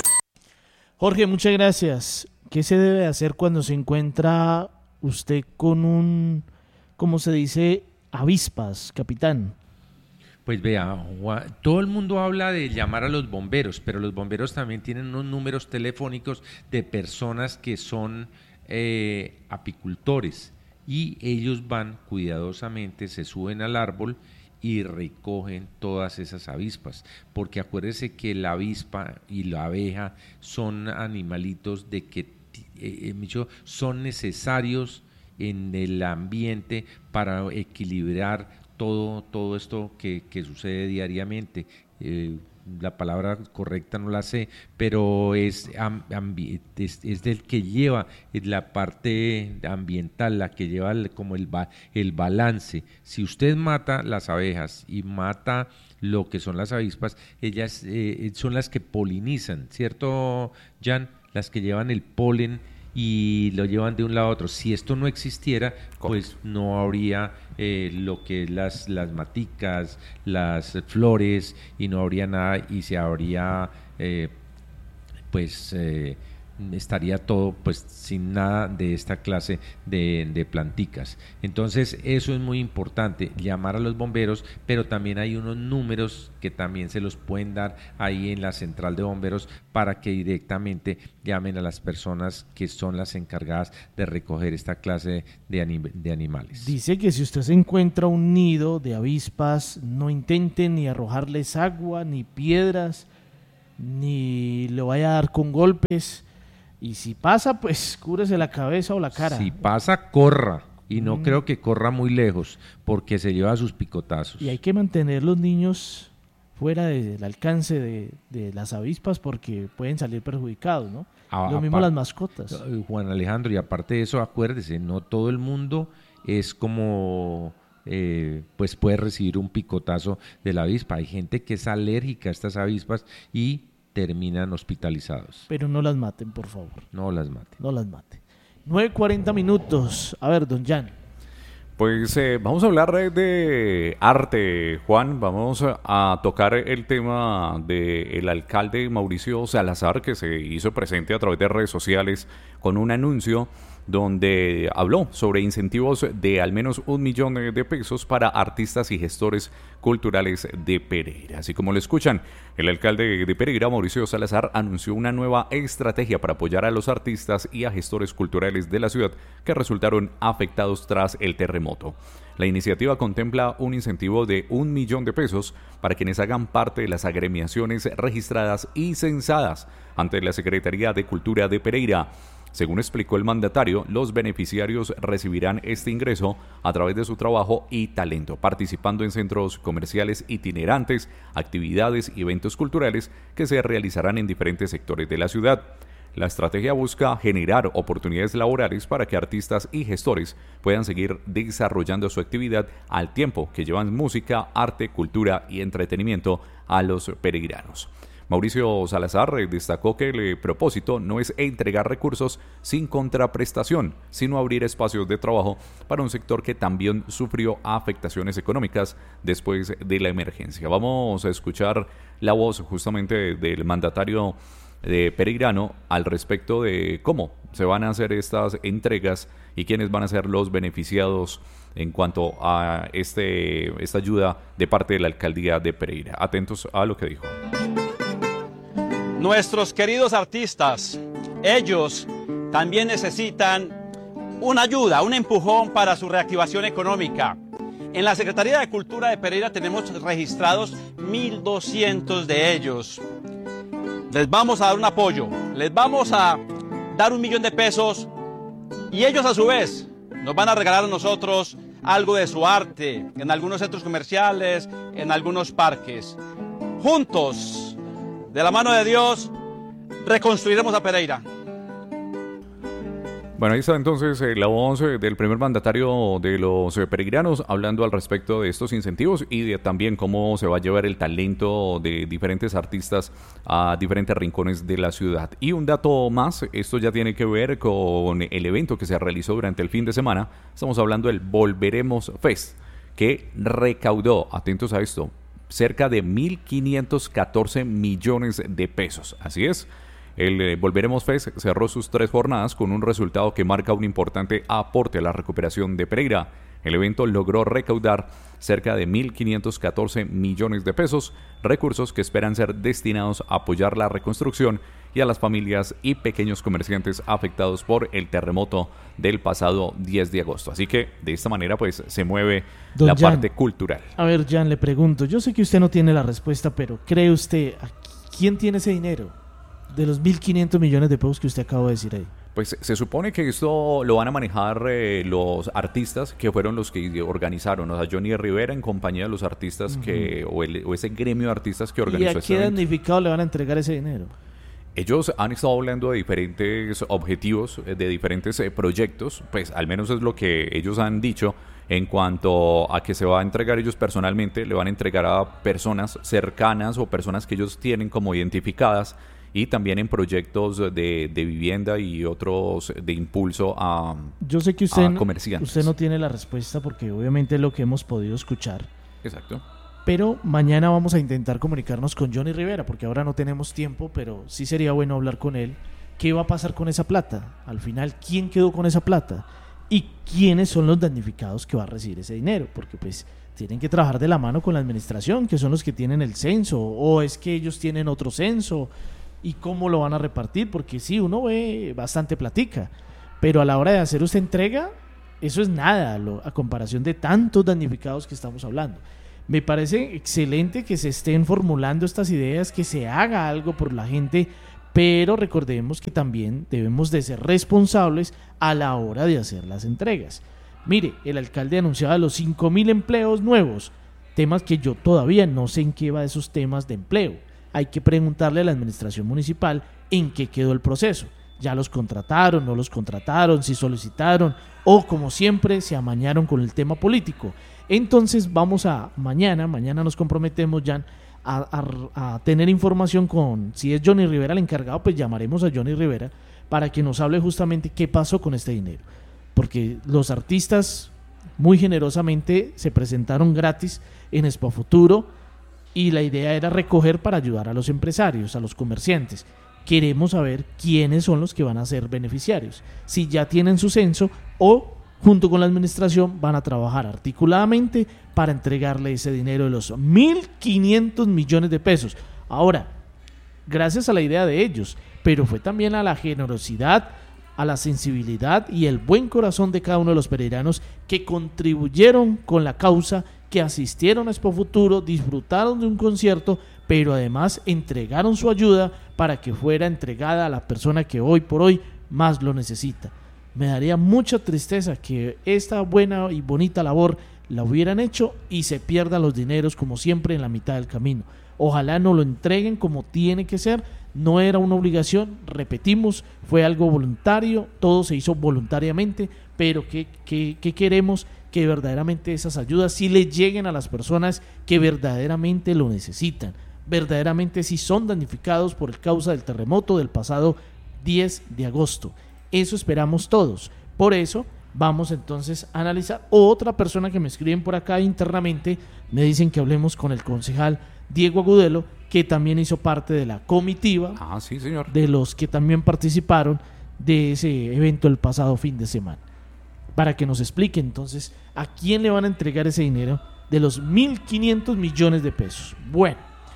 Jorge, muchas gracias. ¿Qué se debe hacer cuando se encuentra usted con un, ¿cómo se dice?, avispas, capitán? Pues vea, Juan, todo el mundo habla de llamar a los bomberos, pero los bomberos también tienen unos números telefónicos de personas que son eh, apicultores, y ellos van cuidadosamente, se suben al árbol y recogen todas esas avispas, porque acuérdese que la avispa y la abeja son animalitos de que eh, son necesarios en el ambiente para equilibrar todo, todo esto que, que sucede diariamente. Eh, la palabra correcta no la sé, pero es, ambi- es, es del que lleva la parte ambiental, la que lleva el, como el, ba- el balance. Si usted mata las abejas y mata lo que son las avispas, ellas eh, son las que polinizan, ¿cierto, Jan? Las que llevan el polen y lo llevan de un lado a otro. Si esto no existiera, pues no habría eh, lo que es las, las maticas, las flores, y no habría nada, y se habría eh, pues eh, estaría todo pues sin nada de esta clase de, de planticas. Entonces eso es muy importante, llamar a los bomberos, pero también hay unos números que también se los pueden dar ahí en la central de bomberos para que directamente llamen a las personas que son las encargadas de recoger esta clase de, anim- de animales. Dice que si usted se encuentra un nido de avispas, no intente ni arrojarles agua, ni piedras, ni lo vaya a dar con golpes. Y si pasa, pues cúbrese la cabeza o la cara. Si pasa, corra. Y no Mm. creo que corra muy lejos, porque se lleva sus picotazos. Y hay que mantener los niños fuera del alcance de, de las avispas porque pueden salir perjudicados, ¿no? Ah, Lo mismo apar- las mascotas. Juan Alejandro, y aparte de eso, acuérdese, no todo el mundo es como... Eh, pues puede recibir un picotazo de la avispa. Hay gente que es alérgica a estas avispas y terminan hospitalizados. Pero no las maten, por favor. No las maten. No las maten. nueve cuarenta minutos. A ver, don Jan. Pues eh, vamos a hablar de arte, Juan. Vamos a tocar el tema del alcalde Mauricio Salazar, que se hizo presente a través de redes sociales con un anuncio donde habló sobre incentivos de al menos un millón de pesos para artistas y gestores culturales de Pereira. Así como lo escuchan, el alcalde de Pereira, Mauricio Salazar, anunció una nueva estrategia para apoyar a los artistas y a gestores culturales de la ciudad que resultaron afectados tras el terremoto. La iniciativa contempla un incentivo de un millón de pesos para quienes hagan parte de las agremiaciones registradas y censadas ante la Secretaría de Cultura de Pereira. Según explicó el mandatario, los beneficiarios recibirán este ingreso a través de su trabajo y talento, participando en centros comerciales itinerantes, actividades y eventos culturales que se realizarán en diferentes sectores de la ciudad. La estrategia busca generar oportunidades laborales para que artistas y gestores puedan seguir desarrollando su actividad al tiempo que llevan música, arte, cultura y entretenimiento a los pereiranos. Mauricio Salazar destacó que el propósito no es entregar recursos sin contraprestación, sino abrir espacios de trabajo para un sector que también sufrió afectaciones económicas después de la emergencia. Vamos a escuchar la voz justamente del mandatario de Pereirano al respecto de cómo se van a hacer estas entregas y quiénes van a ser los beneficiados en cuanto a este, esta ayuda de parte de la alcaldía de Pereira. Atentos a lo que dijo. Nuestros queridos artistas, ellos también necesitan una ayuda, un empujón para su reactivación económica. En la Secretaría de Cultura de Pereira tenemos registrados mil doscientos de ellos. Les vamos a dar un apoyo, les vamos a dar un millón de pesos y ellos a su vez nos van a regalar a nosotros algo de su arte en algunos centros comerciales, en algunos parques. Juntos, de la mano de Dios, reconstruiremos a Pereira. Bueno, ahí está entonces eh, la voz eh, del primer mandatario de los eh, pereiranos hablando al respecto de estos incentivos y de también cómo se va a llevar el talento de diferentes artistas a diferentes rincones de la ciudad. Y un dato más, esto ya tiene que ver con el evento que se realizó durante el fin de semana. Estamos hablando del Volveremos Fest, que recaudó, atentos a esto, cerca de mil quinientos catorce millones de pesos. Así es. El eh, Volveremos Fest cerró sus tres jornadas con un resultado que marca un importante aporte a la recuperación de Pereira. El evento logró recaudar cerca de mil quinientos catorce millones de pesos, recursos que esperan ser destinados a apoyar la reconstrucción y a las familias y pequeños comerciantes afectados por el terremoto del pasado diez de agosto. Así que de esta manera pues se mueve Don la Jan, parte cultural. A ver, Jan, le pregunto, yo sé que usted no tiene la respuesta, pero ¿cree usted, quién tiene ese dinero? De los mil quinientos millones de pesos que usted acaba de decir ahí. Pues se supone que esto lo van a manejar eh, los artistas que fueron los que organizaron, o sea, Johnny Rivera en compañía de los artistas uh-huh. que o, el, o ese gremio de artistas que organizó. ¿Y a este qué evento. damnificado le van a entregar ese dinero? Ellos han estado hablando de diferentes objetivos, de diferentes eh, proyectos, pues al menos es lo que ellos han dicho en cuanto a que se va a entregar ellos personalmente, le van a entregar a personas cercanas o personas que ellos tienen como identificadas y también en proyectos de, de vivienda y otros de impulso a Yo sé que usted, a no, comerciantes. usted no tiene la respuesta porque obviamente es lo que hemos podido escuchar. Exacto. Pero mañana vamos a intentar comunicarnos con Johnny Rivera, porque ahora no tenemos tiempo, pero sí sería bueno hablar con él. ¿Qué va a pasar con esa plata? Al final, ¿quién quedó con esa plata? ¿Y quiénes son los damnificados que va a recibir ese dinero? Porque pues tienen que trabajar de la mano con la administración, que son los que tienen el censo, o es que ellos tienen otro censo, y cómo lo van a repartir, porque sí, uno ve bastante platica, pero a la hora de hacer esta entrega, eso es nada lo, a comparación de tantos damnificados que estamos hablando. Me parece excelente que se estén formulando estas ideas, que se haga algo por la gente, pero recordemos que también debemos de ser responsables a la hora de hacer las entregas. Mire, el alcalde anunciaba los cinco mil empleos nuevos, temas que yo todavía no sé en qué va de esos temas de empleo. Hay que preguntarle a la administración municipal en qué quedó el proceso. ¿Ya los contrataron, no los contrataron, si solicitaron o como siempre se amañaron con el tema político? Entonces vamos a mañana, mañana nos comprometemos ya a, a, a tener información con, si es Johnny Rivera el encargado, pues llamaremos a Johnny Rivera para que nos hable justamente qué pasó con este dinero. Porque los artistas muy generosamente se presentaron gratis en Expo Futuro y la idea era recoger para ayudar a los empresarios, a los comerciantes. Queremos saber quiénes son los que van a ser beneficiarios, si ya tienen su censo o junto con la administración van a trabajar articuladamente para entregarle ese dinero de los mil quinientos millones de pesos. Ahora, gracias a la idea de ellos, pero fue también a la generosidad, a la sensibilidad y el buen corazón de cada uno de los pereiranos que contribuyeron con la causa, que asistieron a Expo Futuro, disfrutaron de un concierto, pero además entregaron su ayuda para que fuera entregada a la persona que hoy por hoy más lo necesita. Me daría mucha tristeza que esta buena y bonita labor la hubieran hecho y se pierdan los dineros como siempre en la mitad del camino. Ojalá no lo entreguen como tiene que ser, no era una obligación, repetimos, fue algo voluntario, todo se hizo voluntariamente, pero ¿qué, qué, qué queremos? Que verdaderamente esas ayudas sí le lleguen a las personas que verdaderamente lo necesitan, verdaderamente sí son damnificados por el causa del terremoto del pasado diez de agosto. Eso esperamos todos. Por eso vamos entonces a analizar. Otra persona que me escriben por acá internamente, me dicen que hablemos con el concejal Diego Agudelo, que también hizo parte de la comitiva, ah, sí, señor, de los que también participaron de ese evento el pasado fin de semana, para que nos explique entonces a quién le van a entregar ese dinero de los mil quinientos millones de pesos. Bueno,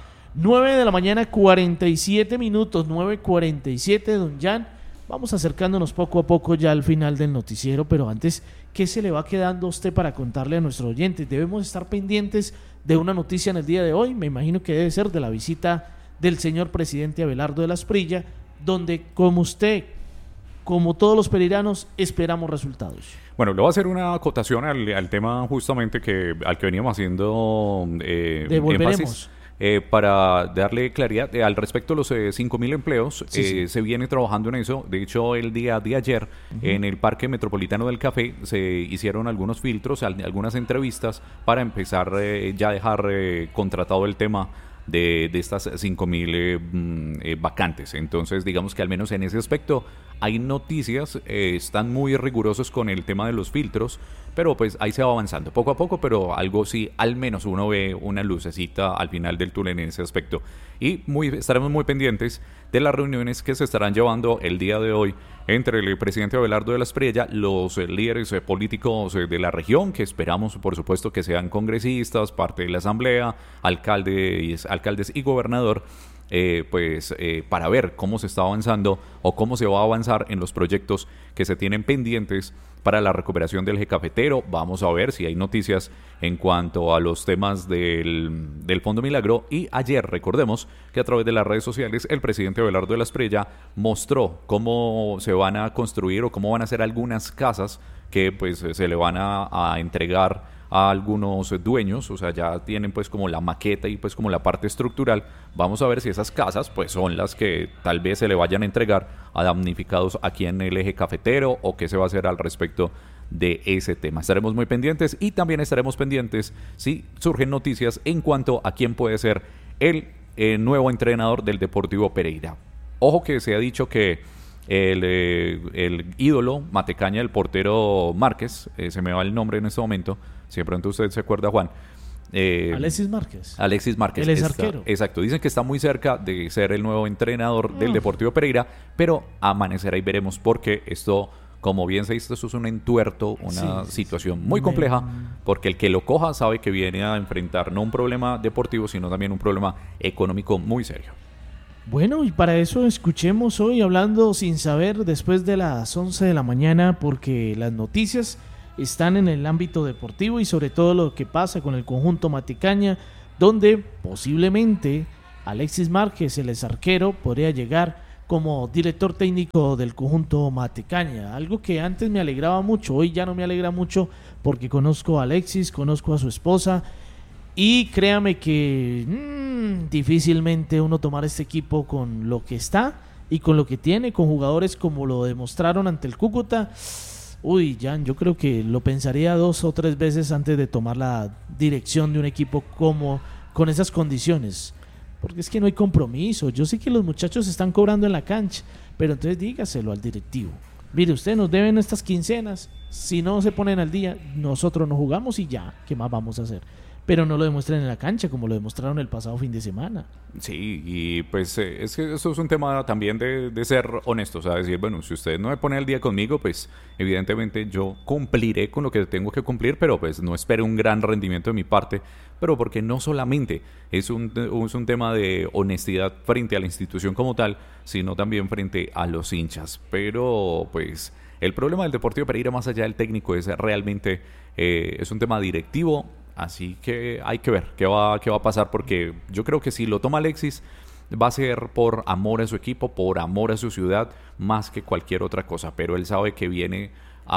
nueve de la mañana, cuarenta y siete minutos, nueve cuarenta y siete, don Jan. Vamos acercándonos poco a poco ya al final del noticiero, pero antes, ¿qué se le va quedando a usted para contarle a nuestros oyentes? Debemos estar pendientes de una noticia en el día de hoy, me imagino que debe ser de la visita del señor presidente Abelardo de la Esprilla, donde como usted, como todos los pereiranos, esperamos resultados. Bueno, le voy a hacer una acotación al, al tema justamente que al que veníamos haciendo eh, énfasis. Eh, para darle claridad eh, al respecto de los eh, cinco mil empleos, sí, eh, sí. se viene trabajando en eso. De hecho, el día de ayer, uh-huh. en el Parque Metropolitano del Café, se hicieron algunos filtros, al, algunas entrevistas para empezar eh, ya a dejar eh, contratado el tema de, de estas cinco mil eh, eh, vacantes. Entonces, digamos que al menos en ese aspecto hay noticias, eh, están muy rigurosos con el tema de los filtros, pero pues ahí se va avanzando poco a poco, pero algo sí, al menos uno ve una lucecita al final del túnel en ese aspecto. Y muy, estaremos muy pendientes de las reuniones que se estarán llevando el día de hoy entre el presidente Abelardo de la Esprilla, los eh, líderes eh, políticos eh, de la región, que esperamos por supuesto que sean congresistas, parte de la asamblea, alcaldes, alcaldes y gobernador, Eh, pues eh, para ver cómo se está avanzando o cómo se va a avanzar en los proyectos que se tienen pendientes para la recuperación del eje cafetero. Vamos a ver si hay noticias en cuanto a los temas del, del Fondo Milagro. Y ayer, recordemos que a través de las redes sociales el presidente Abelardo de la Esprilla mostró cómo se van a construir o cómo van a ser algunas casas que pues se le van a, a entregar a algunos dueños, o sea, ya tienen pues como la maqueta y pues como la parte estructural. Vamos a ver si esas casas pues son las que tal vez se le vayan a entregar a damnificados aquí en el eje cafetero, o qué se va a hacer al respecto de ese tema. Estaremos muy pendientes y también estaremos pendientes si surgen noticias en cuanto a quién puede ser el eh, nuevo entrenador del Deportivo Pereira. Ojo que se ha dicho que el, eh, el ídolo Matecaña, el portero Márquez, eh, se me va el nombre en este momento, si de pronto usted se acuerda, Juan, Eh, Alexis Márquez. Alexis Márquez. Él es está, arquero. Exacto. Dicen que está muy cerca de ser el nuevo entrenador del Deportivo Pereira, pero amanecerá y veremos porque esto, como bien se dice, esto es un entuerto, una sí, situación sí. muy compleja, porque el que lo coja sabe que viene a enfrentar no un problema deportivo, sino también un problema económico muy serio. Bueno, y para eso escuchemos hoy Hablando Sin Saber después de las once de la mañana, porque las noticias están en el ámbito deportivo y sobre todo lo que pasa con el conjunto Matecaña, donde posiblemente Alexis Márquez, el ex arquero, podría llegar como director técnico del conjunto Matecaña, algo que antes me alegraba mucho, hoy ya no me alegra mucho porque conozco a Alexis, conozco a su esposa y créame que mmm, difícilmente uno tomar este equipo con lo que está y con lo que tiene, con jugadores como lo demostraron ante el Cúcuta. Uy, Jan, yo creo que lo pensaría dos o tres veces antes de tomar la dirección de un equipo como con esas condiciones, porque es que no hay compromiso. Yo sé que los muchachos están cobrando en la cancha, pero entonces dígaselo al directivo. Mire, usted nos deben estas quincenas, si no se ponen al día, nosotros no jugamos y ya, ¿qué más vamos a hacer? Pero no lo demuestren en la cancha como lo demostraron el pasado fin de semana. Sí, y pues eh, es que eso es un tema también de, de ser honestos, o sea, decir, bueno, si usted no me pone al día conmigo, pues evidentemente yo cumpliré con lo que tengo que cumplir, pero pues no espere un gran rendimiento de mi parte, pero porque no solamente es un, es un tema de honestidad frente a la institución como tal, sino también frente a los hinchas. Pero pues el problema del Deportivo Pereira, más allá del técnico, es realmente eh, es un tema directivo. Así que hay que ver qué va, qué va a pasar, porque yo creo que si lo toma Alexis va a ser por amor a su equipo, por amor a su ciudad, más que cualquier otra cosa. Pero él sabe que viene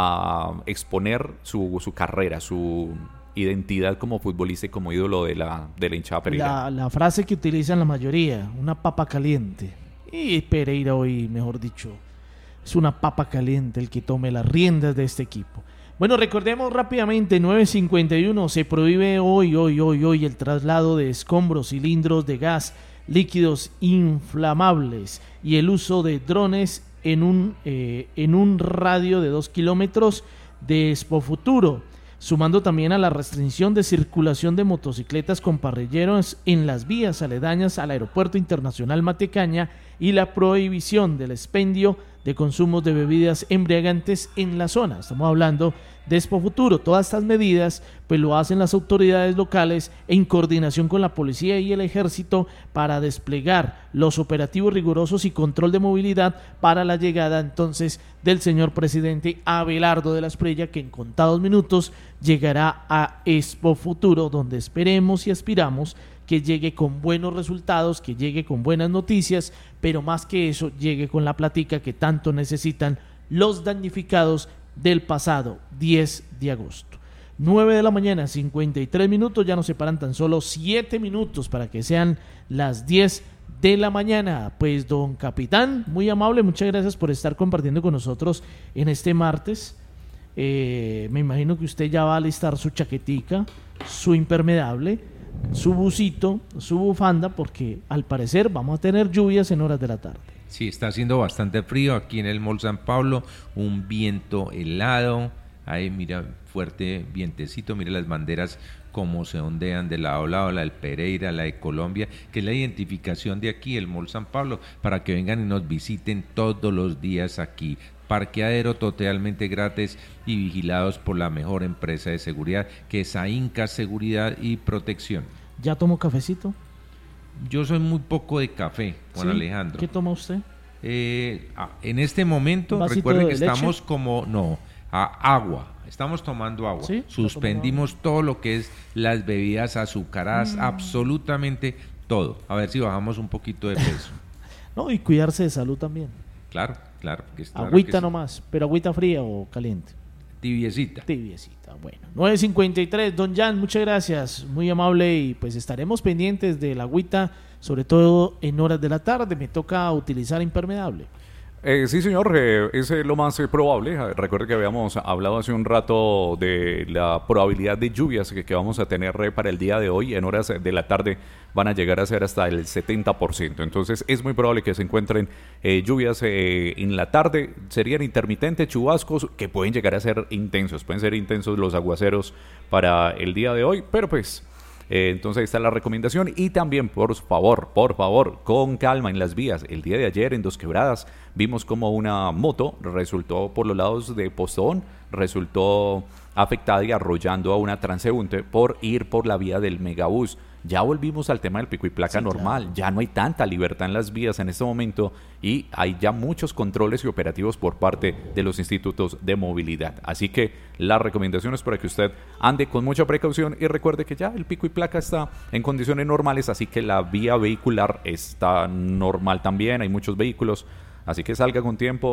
a exponer su, su carrera, su identidad como futbolista y como ídolo de la, de la hinchada Pereira. La, la frase que utilizan la mayoría, una papa caliente. Y Pereira hoy, mejor dicho, es una papa caliente el que tome las riendas de este equipo. Bueno, recordemos rápidamente, nueve cincuenta y uno, se prohíbe hoy, hoy, hoy, hoy el traslado de escombros, cilindros de gas, líquidos inflamables y el uso de drones en un, eh, en un radio de dos kilómetros de Expo Futuro, sumando también a la restricción de circulación de motocicletas con parrilleros en las vías aledañas al Aeropuerto Internacional Matecaña y la prohibición del expendio de consumos de bebidas embriagantes en la zona. Estamos hablando de Expo Futuro. Todas estas medidas pues lo hacen las autoridades locales en coordinación con la policía y el ejército para desplegar los operativos rigurosos y control de movilidad para la llegada entonces del señor presidente Abelardo de la Espriella, que en contados minutos llegará a Expo Futuro, donde esperemos y aspiramos que llegue con buenos resultados, que llegue con buenas noticias, pero más que eso, llegue con la platica que tanto necesitan los damnificados del pasado diez de agosto. nueve de la mañana, cincuenta y tres minutos, ya nos separan tan solo siete minutos para que sean las diez de la mañana. Pues don capitán, muy amable, muchas gracias por estar compartiendo con nosotros en este martes. Eh, me imagino que usted ya va a alistar su chaquetica, su impermeable, su busito, su bufanda, porque al parecer vamos a tener lluvias en horas de la tarde. Sí, está haciendo bastante frío aquí en el Mall San Pablo, un viento helado, ahí mira, fuerte vientecito, mira las banderas cómo se ondean de lado a lado, la del Pereira, la de Colombia, que es la identificación de aquí, el Mall San Pablo, para que vengan y nos visiten todos los días aquí. Parqueadero totalmente gratis y vigilados por la mejor empresa de seguridad, que es AINCA Seguridad y Protección. ¿Ya tomó cafecito? Yo soy muy poco de café, Juan ¿Sí? Alejandro. ¿Qué toma usted? Eh, en este momento, recuerden que estamos leche? como, no, a agua. Estamos tomando agua. ¿Sí? Suspendimos agua. todo lo que es las bebidas azucaradas, mm. absolutamente todo. A ver si bajamos un poquito de peso. No, y cuidarse de salud también. Claro, claro. Que es, claro agüita que nomás, sí. Pero agüita fría o caliente. Tibiecita. Tibiecita, bueno. nueve cincuenta y tres, don Jan, muchas gracias, muy amable, y pues estaremos pendientes de la agüita, sobre todo en horas de la tarde. Me toca utilizar impermeable. Eh, sí, señor, eh, es eh, lo más eh, probable. Recuerde que habíamos hablado hace un rato de la probabilidad de lluvias que, que vamos a tener eh, para el día de hoy. En horas de la tarde van a llegar a ser hasta el setenta por ciento. Entonces es muy probable que se encuentren eh, lluvias eh, en la tarde. Serían intermitentes, chubascos que pueden llegar a ser intensos. Pueden ser intensos los aguaceros para el día de hoy, pero pues Eh, entonces ahí está la recomendación. Y también, por favor, por favor, con calma en las vías. El día de ayer en Dos Quebradas vimos como una moto resultó por los lados de Postón, resultó afectada y arrollando a una transeúnte por ir por la vía del megabús. Ya volvimos al tema del pico y placa sí, normal, claro. Ya no hay tanta libertad en las vías en este momento y hay ya muchos controles y operativos por parte de los institutos de movilidad. Así que la recomendación es para que usted ande con mucha precaución y recuerde que ya el pico y placa está en condiciones normales, así que la vía vehicular está normal también, hay muchos vehículos, así que salga con tiempo.